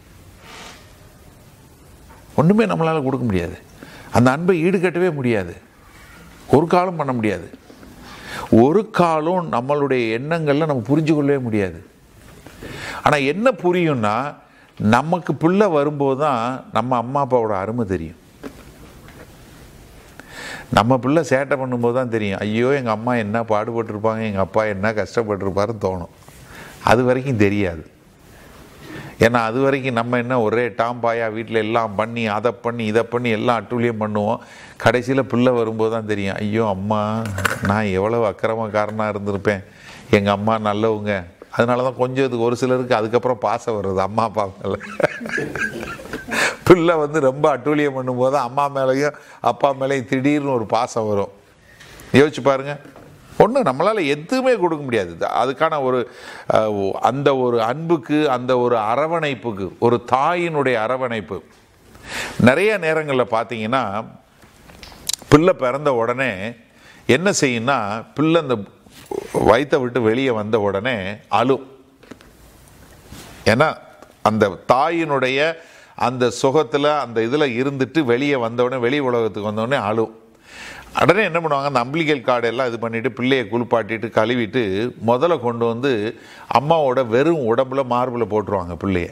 ஒன்றுமே நம்மளால் கொடுக்க முடியாது. அந்த அன்பை ஈடுகட்டவே முடியாது, ஒரு காலம் பண்ண முடியாது. ஒரு காலம் நம்மளுடைய எண்ணங்களில் நம்ம புரிஞ்சு கொள்ளவே முடியாது. ஆனால் என்ன புரியும்னா, நமக்கு பிள்ளை வரும்போது தான் நம்ம அம்மா அப்பாவோட அருமை தெரியும். நம்ம பிள்ளை சேட்டை பண்ணும்போது தான் தெரியும், ஐயோ எங்கள் அம்மா என்ன பாடுபட்டிருப்பாங்க, எங்கள் அப்பா என்ன கஷ்டப்பட்டிருப்பாருன்னு தோணும். அது வரைக்கும் தெரியாது. ஏன்னா அது வரைக்கும் நம்ம என்ன ஒரே டாம்பாயா வீட்டில் எல்லாம் பண்ணி, அதை பண்ணி இதை பண்ணி எல்லாம் அட்டூழியம் பண்ணுவோம். கடைசியில் பிள்ளை வரும்போது தான் தெரியும், ஐயோ அம்மா நான் எவ்வளோ அக்கிரமக்காரனாக இருந்திருப்பேன், எங்கள் அம்மா நல்லவங்க. அதனால தான் கொஞ்சம் இதுக்கு ஒரு சிலருக்கு அதுக்கப்புறம் பாசம் வருது அம்மா அப்பா மேலே. பிள்ளை ரொம்ப அட்டூழியம் பண்ணும்போது அம்மா மேலேயும் அப்பா மேலேயும் திடீர்னு ஒரு பாசம் வரும். யோசிச்சு பாருங்க. ஒன்று நம்மளால் எதுவுமே கொடுக்க முடியாது. அதுக்கான அந்த ஒரு அன்புக்கு, அந்த ஒரு அரவணைப்புக்கு, ஒரு தாயினுடைய அரவணைப்பு. நிறைய நேரங்களில் பார்த்தீங்கன்னா பிள்ளை பிறந்த உடனே என்ன செய்யும்னா, பிள்ளை அந்த வயிற்றை விட்டு வெளியே வந்த உடனே அழும். ஏன்னா அந்த தாயினுடைய அந்த சுகத்தில் அந்த இதில் இருந்துட்டு வெளியே வந்தவுடனே, வெளி உலகத்துக்கு வந்தவுடனே அழும். உடனே என்ன பண்ணுவாங்க, அந்த அம்பிளிகல் கார்டு எல்லாம் இது பண்ணிவிட்டு பிள்ளையை குளிப்பாட்டிட்டு கழுவிட்டு முதல்ல கொண்டு அம்மாவோட வெறும் உடம்புல மார்பில் போட்டுருவாங்க பிள்ளைய.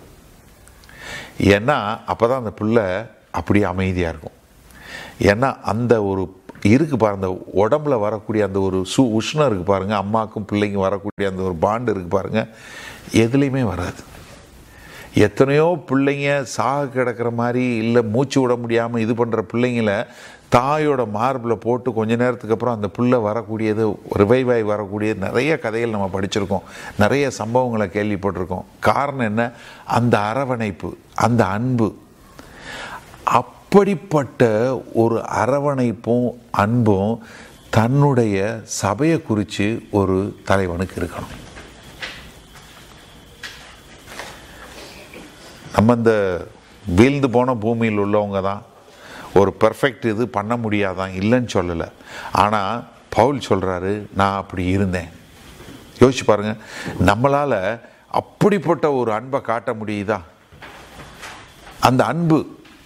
ஏன்னா அப்போ தான் அந்த பிள்ளை அப்படியே அமைதியாக இருக்கும். ஏன்னா அந்த ஒரு இருக்கு பாருங்க, அந்த உடம்புல வரக்கூடிய அந்த ஒரு உஷ்ணம் இருக்குது பாருங்கள், அம்மாவுக்கும் பிள்ளைக்கும் வரக்கூடிய அந்த ஒரு பாண்டு இருக்குது பாருங்கள், எதுலேயுமே வராது. எத்தனையோ பிள்ளைங்க சாக கிடக்கிற மாதிரி, இல்லை மூச்சு விட முடியாமல் இது பண்ணுற பிள்ளைங்கள தாயோட மார்பில் போட்டு கொஞ்ச நேரத்துக்கு அப்புறம் அந்த பிள்ளை வரக்கூடியது, ரிவைவாய் வரக்கூடிய நிறைய கதைகள் நம்ம படிச்சிருக்கோம், நிறைய சம்பவங்களை கேள்விப்பட்டிருக்கோம். காரணம் என்ன? அந்த அரவணைப்பு, அந்த அன்பு. அப்படிப்பட்ட ஒரு அரவணைப்பும் அன்பும் தன்னுடைய சபையை குறித்து ஒரு தலைவனுக்கு இருக்கணும். நம்ம இந்த வீழ்ந்து போன பூமியில் உள்ளவங்க தான், ஒரு பெர்ஃபெக்ட் இது பண்ண முடியாதான், இல்லைன்னு சொல்லலை. ஆனால் பவுல் சொல்கிறாரு, நான் அப்படி இருந்தேன். யோசிச்சு பாருங்கள், நம்மளால் அப்படிப்பட்ட ஒரு அன்பை காட்ட முடியுதா? அந்த அன்பு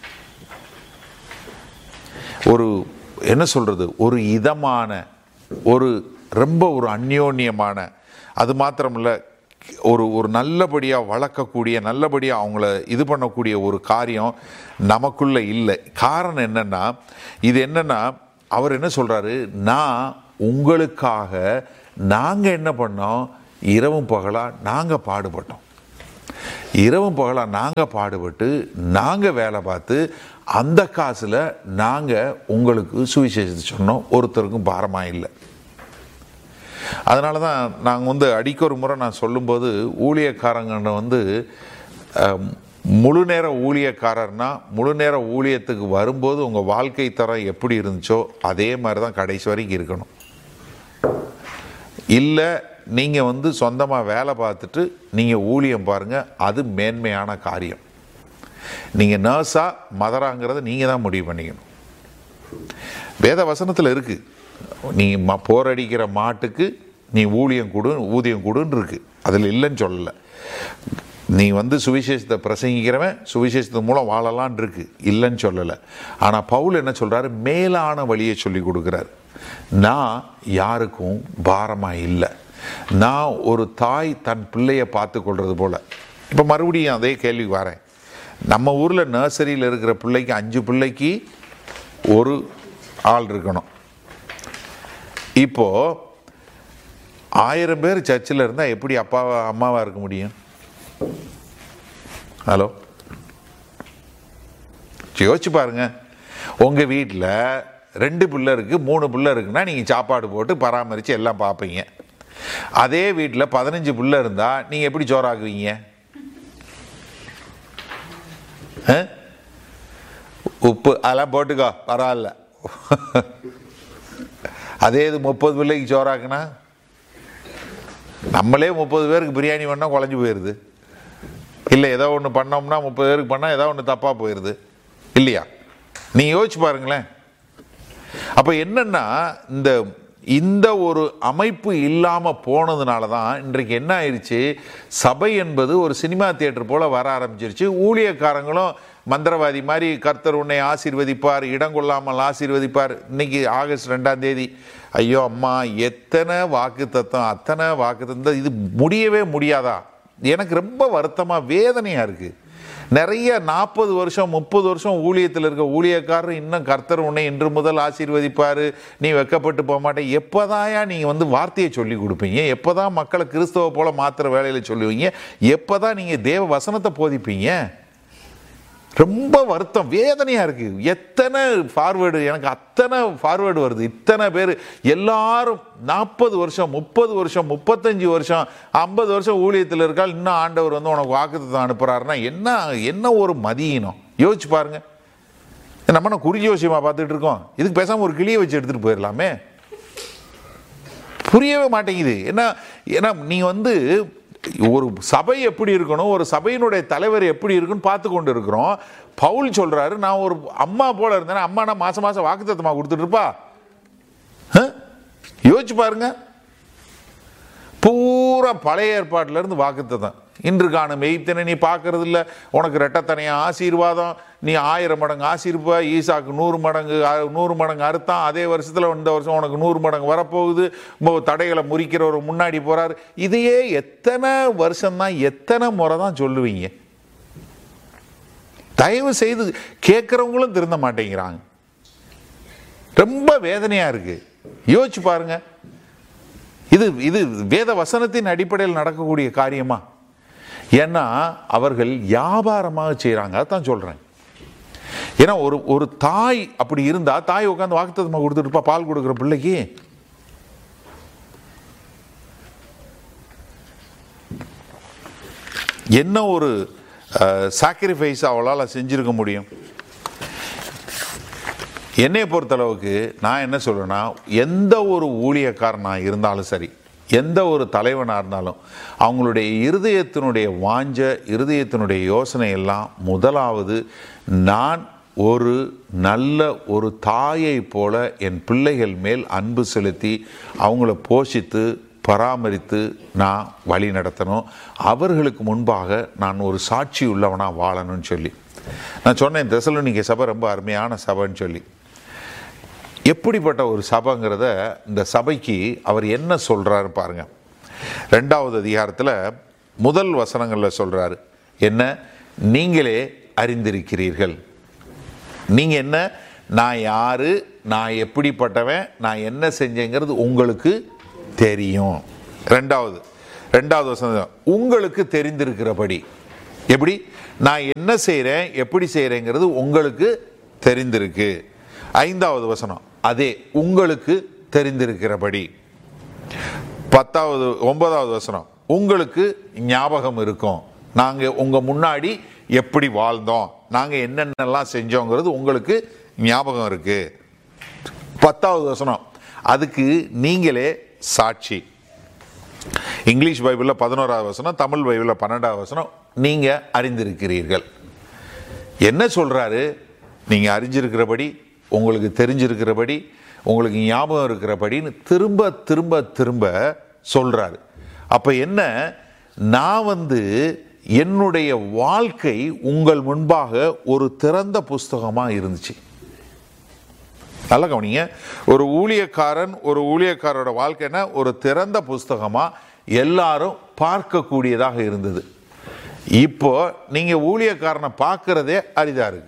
ஒரு என்ன சொல்கிறது, ஒரு இதமான, ஒரு ரொம்ப ஒரு அந்யோன்யமான, அது மாத்திரமில்ல ஒரு நல்லபடியாக வளர்க்கக்கூடிய, நல்லபடியாக அவங்கள இது பண்ணக்கூடிய ஒரு காரியம் நமக்குள்ளே இல்லை. காரணம் என்னென்னா, இது என்னென்னா, அவர் என்ன சொல்கிறாரு, நான் உங்களுக்காக நாங்கள் என்ன பண்ணோம், இரவும் பகலாக நாங்கள் பாடுபட்டோம். இரவும் பகலாக நாங்கள் பாடுபட்டு நாங்கள் வேலை பார்த்து அந்த காசில் நாங்கள் உங்களுக்கு சுவிசேஷத்தை சொன்னோம். ஒருத்தருக்கும் பாரமாக இல்லை. அதனால தான் நாங்கள் அடிக்கொரு முறை நான் சொல்லும்போது, ஊழியக்காரங்க முழு நேர ஊழியக்காரர்னா முழு நேர ஊழியத்துக்கு வரும்போது உங்கள் வாழ்க்கை தரம் எப்படி இருந்துச்சோ அதே மாதிரி தான் கடைசி வரைக்கும் இருக்கணும். இல்லை நீங்கள் சொந்தமாக வேலை பார்த்துட்டு நீங்கள் ஊழியம் பாருங்கள், அது மேன்மையான காரியம். நீங்கள் நர்ஸா மதராங்கிறத நீங்கள் தான் முடிவு பண்ணிக்கணும். வேத வசனத்தில் இருக்குது, நீ போரடிக்கிற மாட்டுக்கு நீ ஊதியம் கொடுன்னு இருக்கு. அதில் இல்லைன்னு சொல்லலை. நீ சுவிசேஷத்தை பிரசங்கிக்கிறவன் சுவிசேஷத்து மூலம் வாழலான் இருக்கு, இல்லைன்னு சொல்லலை. ஆனால் பவுல் என்ன சொல்கிறாரு, மேலான வழியை சொல்லி கொடுக்குறாரு. நான் யாருக்கும் பாரமாக இல்லை. நான் ஒரு தாய் தன் பிள்ளையை பார்த்து கொள்வது போல். இப்போ மறுபடியும் அதே கேள்வி வரேன். நம்ம ஊரில் நர்சரியில் இருக்கிற பிள்ளைக்கு 5 பிள்ளைக்கு ஒரு ஆள் இருக்கணும். இப்போது 1000 பேர் சர்ச்சில் இருந்தால் எப்படி அம்மாவாக இருக்க முடியும்? ஹலோ, யோசிச்சு பாருங்க. உங்கள் வீட்டில் 2 பிள்ளை இருக்குது, 3 பிள்ளை இருக்குன்னா நீங்கள் சாப்பாடு போட்டு பராமரித்து எல்லாம் பார்ப்பீங்க. அதே வீட்டில் 15 பிள்ளை இருந்தால் நீங்கள் எப்படி சோறாக்குவீங்க? உப்பு அதெல்லாம் போட்டுக்கோ பரவாயில்ல. அதே இது 30 பிள்ளைக்கு சோறாக்குனா, நம்மளே 30 பேருக்கு பிரியாணி பண்ணால் குழஞ்சி போயிடுது. இல்லை ஏதோ ஒன்று பண்ணோம்னா 30 பேருக்கு பண்ணால் ஏதோ ஒன்று தப்பாக போயிடுது இல்லையா? நீங்கள் யோசிச்சு பாருங்களேன். அப்போ என்னன்னா, இந்த ஒரு அமைப்பு இல்லாமல் போனதுனால தான் இன்றைக்கு என்ன ஆயிடுச்சு, சபை என்பது ஒரு சினிமா தியேட்டர் போல் வர ஆரம்பிச்சிருச்சு. ஊழியக்காரங்களும் மந்திரவாதி மாதிரி கர்த்தர் உன்னை ஆசீர்வதிப்பார், இடம் கொள்ளாமல் ஆசீர்வதிப்பார். இன்னைக்கு ஆகஸ்ட் 2ஆம் தேதி, ஐயோ அம்மா, எத்தனை வாக்குத்தத்தம், அத்தனை வாக்குத்தத்தம், இது முடியவே முடியாதா? எனக்கு ரொம்ப வருத்தமாக வேதனையாக இருக்குது. நிறைய 40 வருஷம் 30 வருஷம் ஊழியத்தில் இருக்க ஊழியக்காரர் இன்னும் கர்த்தர் உன்னை இன்று முதல் ஆசீர்வதிப்பார், நீ வெக்கப்பட்டு போக மாட்டேன். எப்போதாயா நீங்கள் வார்த்தையை சொல்லி கொடுப்பீங்க? எப்போதான் மக்களை கிறிஸ்தவ போல மாத்திர வேலையில் சொல்லுவீங்க? எப்போதான் நீங்கள் தேவ வசனத்தை போதிப்பீங்க? ரொம்ப வருத்தம், வேதனையாக இருக்குது. எத்தனை ஃபார்வேர்டு, எனக்கு அத்தனை ஃபார்வேர்டு வருது. இத்தனை பேர் எல்லாரும் 40 வருஷம் 30 வருஷம் 35 வருஷம் 50 வருஷம் ஊழியத்தில் இருக்கால், இன்னும் ஆண்டவர் உனக்கு வாக்குத்தத்தம் அனுப்புகிறாருன்னா என்ன ஒரு மதியினம். யோசிச்சு பாருங்க. நம்ம குறிஞ்சி யோசியமாக பார்த்துட்டு இருக்கோம். இதுக்கு பேசாமல் ஒரு கிளியை வச்சு எடுத்துகிட்டு போயிடலாமே. புரியவே மாட்டேங்குது. ஏன்னா நீங்கள் ஒரு சபை எப்படி இருக்கணும், ஒரு சபையினுடைய தலைவர் எப்படி இருக்குன்னு பார்த்து கொண்டு இருக்கிறோம். பவுல் சொல்றாரு, நான் ஒரு அம்மா போல இருந்தேன். அம்மா நான் மாசம் மாசம் வாக்குத்தத்தமா கொடுத்துட்டு இருப்பா? யோசிச்சு பாருங்க. பூரா பழைய ஏற்பாட்டில இருந்து வாக்குத்தத்தம். இன்று காணும் மெய்த்தனை நீ பார்க்கறது இல்லை, உனக்கு ரெட்டத்தனையா ஆசீர்வாதம், நீ 1000 மடங்கு ஆசீர்வா. ஈசாக்கு 100 மடங்கு அறுத்தான், அதே வருஷத்துல இந்த வருஷம் உனக்கு 100 மடங்கு வரப்போகுது. தடைகளை முறிக்கிறவர் முன்னாடி போறாரு. இதையே எத்தனை வருஷம்தான், எத்தனை முறை தான் சொல்லுவீங்க? தயவு செய்து கேட்கிறவங்களும் திருந்த மாட்டேங்கிறாங்க. ரொம்ப வேதனையா இருக்கு. யோசிச்சு பாருங்க. இது வேத வசனத்தின் அடிப்படையில் நடக்கக்கூடிய காரியமா? ஏன்னா அவர்கள் வியாபாரமாக செய்யறாங்க. அதான் சொல்றேன். ஏன்னா ஒரு தாய் அப்படி இருந்தா, தாய் உட்காந்து வாக்குத்தத்தமா கொடுத்துட்டு இருப்பா பால் கொடுக்குற பிள்ளைக்கு? என்ன ஒரு சாக்ரிஃபைஸ் அவளால் செஞ்சிருக்க முடியும்? என்னை பொறுத்தளவுக்கு நான் என்ன சொல்றேன்னா, எந்த ஒரு ஊழியக்காரனாக இருந்தாலும் சரி, எந்த ஒரு தலைவனாக இருந்தாலும், அவங்களுடைய இருதயத்தினுடைய வாஞ்ச, இருதயத்தினுடைய யோசனை எல்லாம் முதலாவது, நான் ஒரு நல்ல ஒரு தாயை போல என் பிள்ளைகள் மேல் அன்பு செலுத்தி அவங்கள போஷித்து பராமரித்து நான் வழி நடத்தணும். அவர்களுக்கு முன்பாக நான் ஒரு சாட்சி உள்ளவனாக வாழணும்னு சொல்லி நான் சொன்னேன். தெசலோனிக்கே சபை ரொம்ப அருமையான சபைன்னு சொல்லி. எப்படிப்பட்ட ஒரு சபைங்கிறத இந்த சபைக்கு அவர் என்ன சொல்றாரு பாருங்க. 2வது அதிகாரத்தில் முதல் வசனங்களில் சொல்றாரு, என்ன? நீங்களே அறிந்திருக்கிறீர்கள். நீங்க என்ன? நான் யாரு, நான் எப்படிப்பட்டவன், நான் என்ன செஞ்சேங்கிறது உங்களுக்கு தெரியும். 2வது வசனம், உங்களுக்கு தெரிந்திருக்கிறபடி. எப்படி? நான் என்ன செய்கிறேன், எப்படி செய்கிறேங்கிறது உங்களுக்கு தெரிந்திருக்கு. 5வது வசனம், அதே உங்களுக்கு தெரிந்திருக்கிறபடி. 9வது வசனம், உங்களுக்கு ஞாபகம் இருக்கும், நாங்கள் உங்கள் முன்னாடி எப்படி வாழ்ந்தோம், நாங்கள் என்னென்னலாம் செஞ்சோங்கிறது உங்களுக்கு ஞாபகம் இருக்கு. 10வது வசனம், அதுக்கு நீங்களே சாட்சி. இங்கிலீஷ் பைபிளில் 11வது வசனம், தமிழ் பைபிளில் 12வது வசனம், நீங்க அறிந்திருக்கிறீர்கள். என்ன சொல்றாரு? நீங்க அறிஞ்சிருக்கிறபடி, உங்களுக்கு தெரிஞ்சிருக்கிறபடி, உங்களுக்கு ஞாபகம் இருக்கிறபடின்னு திரும்ப திரும்ப திரும்ப சொல்றாரு. அப்ப என்ன? நான் என்னுடைய வாழ்க்கை உங்கள் முன்பாக ஒரு திறந்த புஸ்தகமா இருந்துச்சு. நல்ல கவனிங்க. ஒரு ஊழியக்காரோட வாழ்க்கைன்னா ஒரு திறந்த புஸ்தகமா எல்லாரும் பார்க்கக்கூடியதாக இருந்தது. இப்போ நீங்க ஊழியக்காரனை பார்க்கிறதே அரிதா இருக்கு.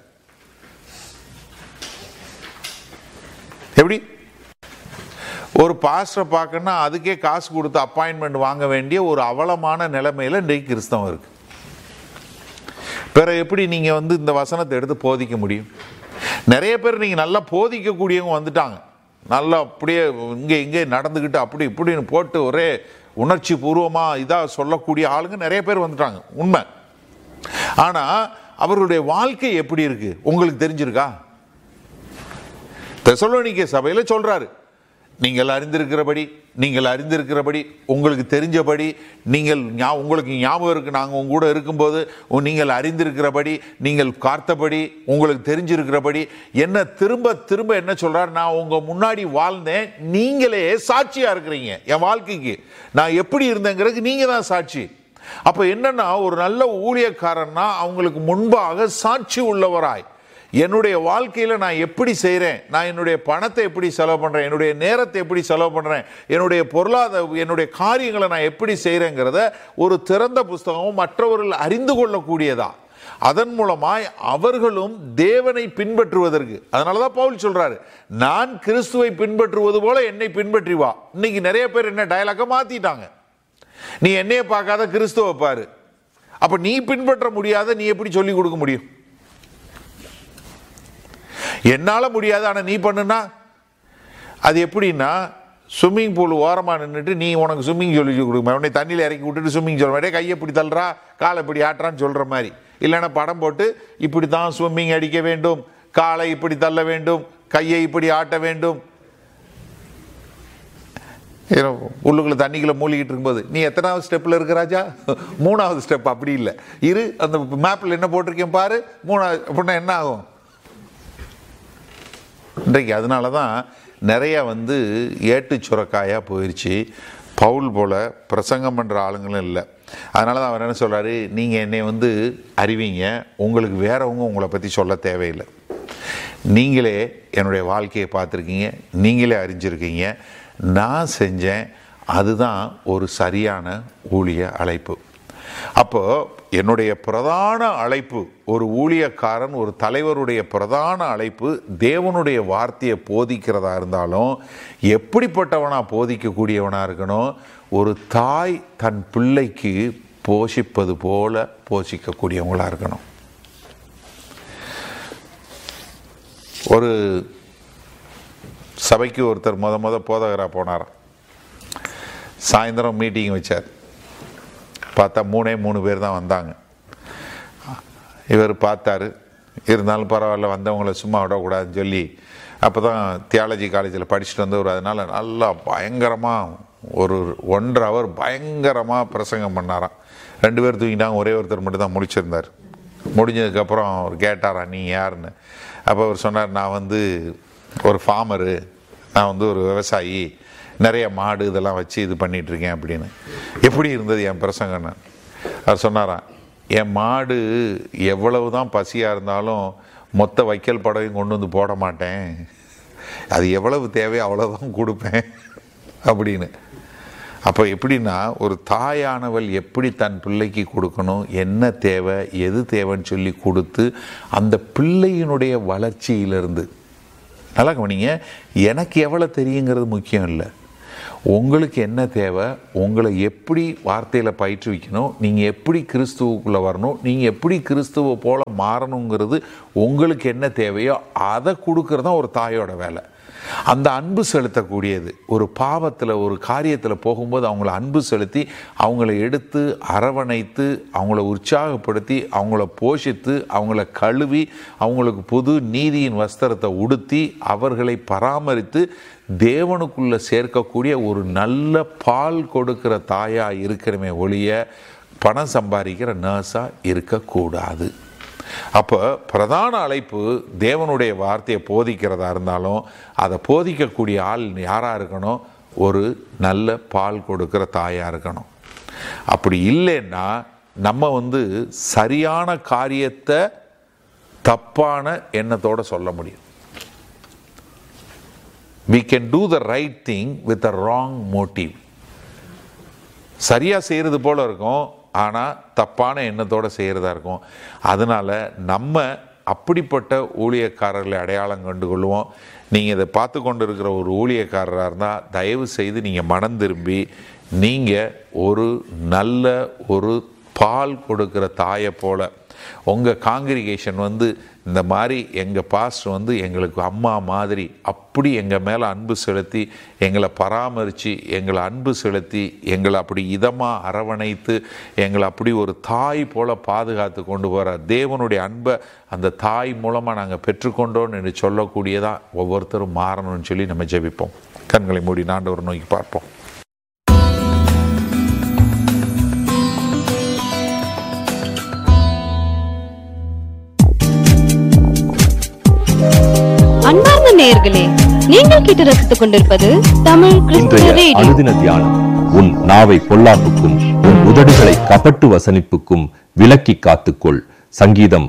எப்படி? ஒரு பாஸ்டரை பார்க்கணும்னா அதுக்கே காசு கொடுத்து அப்பாயின்மெண்ட் வாங்க வேண்டிய ஒரு அவலமான நிலைமையில இன்றைக்கு கிறிஸ்தவம் இருக்கு. பிற எப்படி நீங்க இந்த வசனத்தை எடுத்து போதிக்க முடியும்? நிறைய பேர் நீங்க நல்லா போதிக்கக்கூடியவங்க வந்துட்டாங்க. நல்லா அப்படியே இங்கே நடந்துக்கிட்டு அப்படி இப்படின்னு போட்டு ஒரே உணர்ச்சி பூர்வமாக இதாக சொல்லக்கூடிய ஆளுங்க நிறைய பேர் வந்துட்டாங்க, உண்மை. ஆனால் அவருடைய வாழ்க்கை எப்படி இருக்கு உங்களுக்கு தெரிஞ்சிருக்கா? தெசலோனிக்கே சபையில் சொல்றாரு, நீங்கள் அறிந்திருக்கிறபடி உங்களுக்கு தெரிஞ்சபடி, உங்களுக்கு ஞாபகம் இருக்கு, நாங்கள் உங்க கூட இருக்கும்போது நீங்கள் அறிந்திருக்கிறபடி, நீங்கள் பார்த்தபடி, உங்களுக்கு தெரிஞ்சிருக்கிறபடி. என்ன திரும்ப திரும்ப என்ன சொல்றாரு? நான் உங்க முன்னாடி வாழ்ந்தேன், நீங்களே சாட்சியா இருக்கிறீங்க. என் வாழ்க்கைக்கு நான் எப்படி இருந்தேங்கிறதுக்கு நீங்க தான் சாட்சி. அப்ப என்னன்னா, ஒரு நல்ல ஊழியக்காரன்னா அவங்களுக்கு முன்பாக சாட்சி உள்ளவராய், என்னுடைய வாழ்க்கையில் நான் எப்படி செய்கிறேன், நான் என்னுடைய பணத்தை எப்படி செலவு பண்ணுறேன், என்னுடைய நேரத்தை எப்படி செலவு பண்ணுறேன், என்னுடைய காரியங்களை நான் எப்படி செய்கிறேங்கிறத ஒரு திறந்த புஸ்தகமும் மற்றவர்கள் அறிந்து கொள்ளக்கூடியதா. அதன் மூலமாய் அவர்களும் தேவனை பின்பற்றுவதற்கு. அதனால தான் பவுல் சொல்றாரு, நான் கிறிஸ்துவை பின்பற்றுவது போல என்னை பின்பற்றி வா. இன்னைக்கு நிறைய பேர் என்ன டயலாக மாத்திட்டாங்க, நீ என்னைய பார்க்காத கிறிஸ்துவை பாரு. அப்ப நீ பின்பற்ற முடியாத நீ எப்படி சொல்லிக் கொடுக்க முடியும்? என்னால முடியாது, ஆனா நீ பண்ணுனா அது எப்படின்னா, ஸ்விம்மிங் பூல் ஓரமாக நின்றுட்டு நீ உனக்கு ஸ்விம்மிங் சொல்லி கொடுக்க, உடனே தண்ணியில் இறக்கி விட்டுட்டு ஸ்விம்மிங் சொல்ல மாட்டே, கையை இப்படி தள்ளுறா காலை இப்படி ஆட்டுறான்னு சொல்ற மாதிரி. இல்லைன்னா படம் போட்டு இப்படி தான் ஸ்விம்மிங் அடிக்க வேண்டும், காலை இப்படி தள்ள வேண்டும், கையை இப்படி ஆட்ட வேண்டும். உள்ளுக்குள்ள தண்ணிக்குள்ள மூழ்கிட்டு இருக்கும்போது நீ எத்தனாவது ஸ்டெப்ல இருக்க ராஜா? 3வது ஸ்டெப். அப்படி இல்லை, இரு அந்த மேப்ல என்ன போட்டிருக்கேன் பாரு, 3வது. அப்படின்னா என்ன ஆகும் இன்றைக்கு? அதனால தான் நிறைய ஏட்டு சுரக்காயாக போயிடுச்சு. பவுல் போல பிரசங்கம் பண்ணுற ஆளுங்களும் இல்லை. அதனால தான் அவர் என்ன சொல்கிறாரு, நீங்கள் என்னை அறிவிங்க, உங்களுக்கு வேறவங்க உங்களை பற்றி சொல்ல தேவையில்லை. நீங்களே என்னுடைய வாழ்க்கையை பார்த்துருக்கீங்க, நீங்களே அறிஞ்சிருக்கீங்க, நான் செஞ்சேன். அதுதான் ஒரு சரியான ஊழிய அழைப்பு. அப்போ என்னுடைய பிரதான அழைப்பு, ஒரு ஊழியக்காரன் ஒரு தலைவருடைய பிரதான அழைப்பு தேவனுடைய வார்த்தையை போதிக்கிறதா இருந்தாலும் எப்படிப்பட்டவனா போதிக்கக்கூடியவனா இருக்கணும்? ஒரு தாய் தன் பிள்ளைக்கு போஷிப்பது போல போஷிக்கக்கூடியவங்களா இருக்கணும். ஒரு சபைக்கு ஒருத்தர் முத போதகராக போனார். சாயந்தரம் மீட்டிங் வச்சார். பார்த்தா 3 பேர் தான் வந்தாங்க. இவர் பார்த்தாரு, இருந்தாலும் பரவாயில்ல, வந்தவங்களை சும்மா விடக்கூடாதுன்னு சொல்லி அப்போ தான் தியாலஜி காலேஜில் படிச்சுட்டு வந்தவர். அதனால் நல்லா பயங்கரமாக ஒரு 1.5 ஹவர் பயங்கரமாக பிரசங்கம் பண்ணாராம். 2 பேர் தூங்கிட்டாங்க, ஒரே ஒருத்தர் மட்டும் தான் முடிச்சிருந்தார். முடிஞ்சதுக்கப்புறம் அவர் கேட்டாரா, நீ யாருன்னு? அப்போ அவர் சொன்னார், நான் ஒரு ஃபார்மரு, நான் ஒரு விவசாயி, நிறைய மாடு இதெல்லாம் வச்சு இது பண்ணிகிட்ருக்கேன் அப்படின்னு. எப்படி இருந்தது என் பிரசங்கன்னு? அவர் சொன்னாராம், என் மாடு எவ்வளவு தான் பசியாக இருந்தாலும் மொத்த வைக்கல் படவையும் கொண்டு போட மாட்டேன், அது எவ்வளவு தேவையோ அவ்வளோதான் கொடுப்பேன் அப்படின்னு. அப்போ எப்படின்னா, ஒரு தாயானவள் எப்படி தன் பிள்ளைக்கு கொடுக்கணும், என்ன தேவை எது தேவைன்னு சொல்லி கொடுத்து அந்த பிள்ளையினுடைய வளர்ச்சியிலிருந்து, நல்லா கவனிங்க, எனக்கு எவ்வளோ தெரியுங்கிறது முக்கியம் இல்லை. உங்களுக்கு என்ன தேவை, உங்களை எப்படி வார்த்தையில் பயிற்றுவிக்கணும், நீங்கள் எப்படி கிறிஸ்துவுக்குள்ளே வரணும், நீங்கள் எப்படி கிறிஸ்துவை போல மாறணுங்கிறது உங்களுக்கு என்ன தேவையோ அதை கொடுக்கறது தான் ஒரு தாயோட வேலை. அந்த அன்பு செலுத்தக்கூடியது, ஒரு பாவத்தில் ஒரு காரியத்தில் போகும்போது அவங்கள அன்பு செலுத்தி அவங்கள எடுத்து அரவணைத்து அவங்கள உற்சாகப்படுத்தி அவங்கள போஷித்து அவங்கள கழுவி அவங்களுக்கு புது நீதியின் வஸ்திரத்தை உடுத்தி அவர்களை பராமரித்து தேவனுக்குள்ளே சேர்க்கக்கூடிய ஒரு நல்ல பால் கொடுக்கிற தாயாக இருக்கிறமே ஒழிய பணம் சம்பாதிக்கிற நர்ஸாக இருக்கக்கூடாது. அப்போ பிரதான அழைப்பு தேவனுடைய வார்த்தையை போதிக்கிறதா இருந்தாலும் அதை போதிக்கக்கூடிய ஆள் யாராக இருக்கணும்? ஒரு நல்ல பால் கொடுக்கிற தாயாக இருக்கணும். அப்படி இல்லைன்னா நம்ம சரியான காரியத்தை தப்பான எண்ணத்தோடு சொல்ல முடியும். We can do the right thing with a wrong motive. சரியாக செய்கிறது போல இருக்கும், ஆனால் தப்பான எண்ணத்தோடு செய்கிறதா இருக்கும். அதனால் நம்ம அப்படிப்பட்ட ஊழியக்காரர்களை அடையாளம் கண்டு கொள்வோம். நீங்கள் இதை பார்த்து கொண்டு இருக்கிற ஒரு ஊழியக்காரராக இருந்தால் தயவு செய்து நீங்கள் மனம் திரும்பி நீங்கள் ஒரு நல்ல ஒரு பால் கொடுக்கிற தாயை போல உங்கள் காங்கிரிகேஷன் இந்த மாதிரி எங்கள் பாஸ்டர் எங்களுக்கு அம்மா மாதிரி அப்படி எங்கள் மேலே அன்பு செலுத்தி எங்களை பராமரித்து எங்களை அன்பு செலுத்தி எங்களை அப்படி இதமாக அரவணைத்து எங்களை அப்படி ஒரு தாய் போல் பாதுகாத்து கொண்டு போகிற தேவனுடைய அன்பை அந்த தாய் மூலமாக நாங்கள் பெற்றுக்கொண்டோன்னு என்று சொல்லக்கூடியதான் ஒவ்வொருத்தரும் மாறணும்னு சொல்லி நம்ம ஜெபிப்போம். கண்களை மூடி ஆண்டவரை நோக்கி பார்ப்போம். அன்பார்ந்த நேயர்களே, நீங்கள் கேட்டு ரசித்துக் கொண்டிருப்பது தமிழ் கிறிஸ்துவ ரேடியோ. அனுதின தியானம். உன் நாவை பொல்லாப்புக்கும் உன் உதடுகளை கபட்டு வசனிப்புக்கும் விலக்கி காத்துக்கொள். சங்கீதம்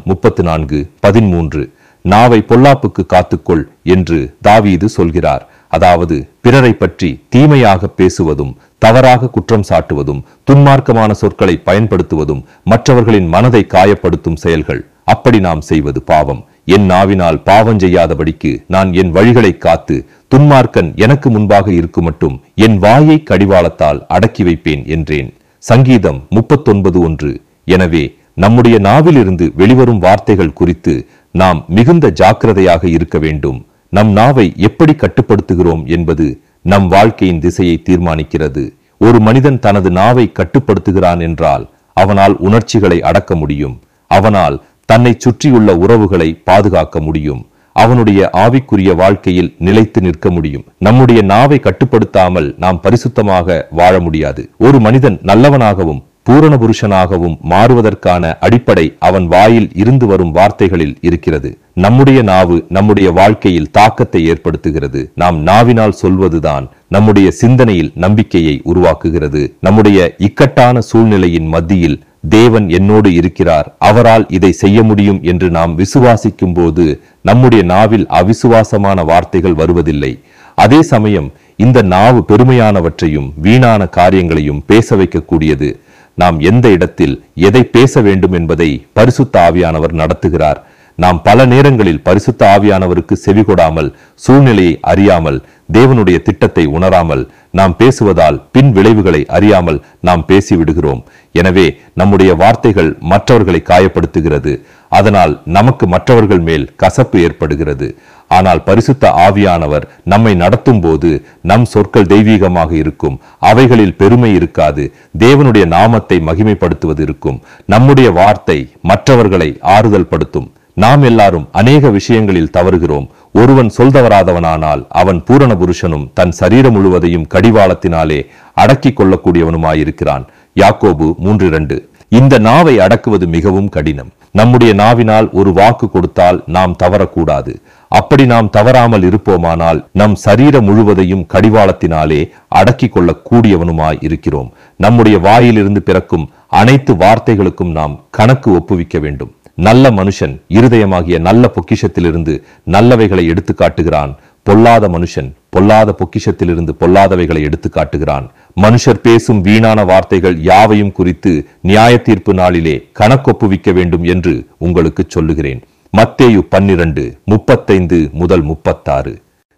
34:13. நாவை பொல்லாப்புக்கு காத்துக்கொள் என்று தாவீது சொல்கிறார். அதாவது பிறரை பற்றி தீமையாக பேசுவதும், தவறாக குற்றம் சாட்டுவதும், துன்மார்க்கமான சொற்களை பயன்படுத்துவதும் மற்றவர்களின் மனதை காயப்படுத்தும் செயல்கள். அப்படி நாம் செய்வது பாவம். என் நாவினால் பாவம் செய்யாதபடிக்கு நான் என் வழிகளை காத்து துன்மார்க்கன் எனக்கு முன்பாக இருக்குமட்டும் என் வாயை கடிவாளத்தால் அடக்கி வைப்பேன் என்றேன். சங்கீதம் 39:1. எனவே நம்முடைய நாவிலிருந்து வெளிவரும் வார்த்தைகள் குறித்து நாம் மிகுந்த ஜாக்கிரதையாக இருக்க வேண்டும். நம் நாவை எப்படி கட்டுப்படுத்துகிறோம் என்பது நம் வாழ்க்கையின் திசையை தீர்மானிக்கிறது. ஒரு மனிதன் தனது நாவை கட்டுப்படுத்துகிறான் என்றால் அவனால் உணர்ச்சிகளை அடக்க முடியும். அவனால் தன்னை சுற்றியுள்ள உறவுகளை பாதுகாக்க முடியும். அவனுடைய ஆவிக்குரிய வாழ்க்கையில் நிலைத்து நிற்க முடியும். நம்முடைய நாவை கட்டுப்படுத்தாமல் நாம் பரிசுத்தமாக வாழ முடியாது. ஒரு மனிதன் நல்லவனாகவும் பூரண புருஷனாகவும் மாறுவதற்கான அடிப்படை அவன் வாயில் இருந்து வரும் வார்த்தைகளில் இருக்கிறது. நம்முடைய நாவு நம்முடைய வாழ்க்கையில் தாக்கத்தை ஏற்படுத்துகிறது. நாம் நாவினால் சொல்வதுதான் நம்முடைய சிந்தனையில் நம்பிக்கையை உருவாக்குகிறது. நம்முடைய இக்கட்டான சூழ்நிலையின் மத்தியில் தேவன் என்னோடு இருக்கிறார், அவரால் இதை செய்ய முடியும் என்று நாம் விசுவாசிக்கும் போது நம்முடைய நாவில் அவிசுவாசமான வார்த்தைகள் வருவதில்லை. அதே சமயம் இந்த நாவு பெருமையானவற்றையும் வீணான காரியங்களையும் பேச வைக்கக்கூடியது. நாம் எந்த இடத்தில் எதை பேச வேண்டும் என்பதை பரிசுத்த ஆவியானவர் நடத்துகிறார். நாம் பல நேரங்களில் பரிசுத்த ஆவியானவருக்கு செவிகொடாமல், சூழ்நிலையை அறியாமல், தேவனுடைய திட்டத்தை உணராமல் நாம் பேசுவதால் பின் விளைவுகளை அறியாமல் நாம் பேசிவிடுகிறோம். எனவே நம்முடைய வார்த்தைகள் மற்றவர்களை காயப்படுத்துகிறது. அதனால் நமக்கு மற்றவர்கள் மேல் கசப்பு ஏற்படுகிறது. ஆனால் பரிசுத்த ஆவியானவர் நம்மை நடத்தும் போது நம் சொற்கள் தெய்வீகமாக இருக்கும். அவைகளில் பெருமை இருக்காது. தேவனுடைய நாமத்தை மகிமைப்படுத்துவது இருக்கும். நம்முடைய வார்த்தை மற்றவர்களை ஆறுதல் படுத்தும். நாம் எல்லாரும் அநேக விஷயங்களில் தவறுகிறோம். ஒருவன் சொல்தவராதவனானால் அவன் பூரண புருஷனும் தன் சரீரம் முழுவதையும் கடிவாளத்தினாலே அடக்கி கொள்ளக்கூடியவனுமாயிருக்கிறான். யாக்கோபு 3:2. இந்த நாவை அடக்குவது மிகவும் கடினம். நம்முடைய நாவினால் ஒரு வாக்கு கொடுத்தால் நாம் தவறக்கூடாது. அப்படி நாம் தவறாமல் இருப்போமானால் நம் சரீரம் முழுவதையும் கடிவாளத்தினாலே அடக்கி கொள்ள கூடியவனுமாய் இருக்கிறோம். நம்முடைய வாயிலிருந்து பிறக்கும் அனைத்து வார்த்தைகளுக்கும் நாம் கணக்கு ஒப்புவிக்க வேண்டும். நல்ல மனுஷன் இருதயமாகிய நல்ல பொக்கிஷத்திலிருந்து நல்லவைகளை எடுத்து காட்டுகிறான். பொல்லாத மனுஷன் பொல்லாத பொக்கிஷத்திலிருந்து பொல்லாதவைகளை எடுத்து காட்டுகிறான். மனுஷர் பேசும் வீணான வார்த்தைகள் யாவையும் குறித்து நியாய தீர்ப்பு நாளிலே கணக்கொப்புவிக்க வேண்டும் என்று உங்களுக்கு சொல்லுகிறேன். மத்தேயு 12:35-36.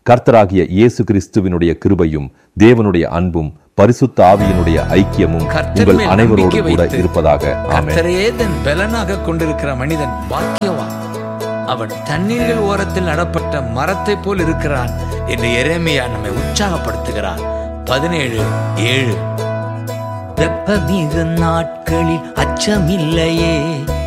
கர்த்தராகிய இயேசு கிறிஸ்துவினுடைய கிருபையும் தேவனுடைய அன்பும் பரிசுத்த ஆவியினுடைய ஐக்கியமும் உங்கள் அனைவரோடு கூட இருப்பதாக ஆமென். கர்த்தரையே தன் பலனாக கொண்டிருக்கிற மனிதன் பாக்கியவான். அவன் தண்ணீர்கள் ஓரத்தில் நடப்பட்ட மரத்தை போல் இருக்கிறான் என்று எரேமியா நம்மை உற்சாகப்படுத்துகிறார். 17:7. வெப்பமிகு நாட்களில் அச்சமில்லையே,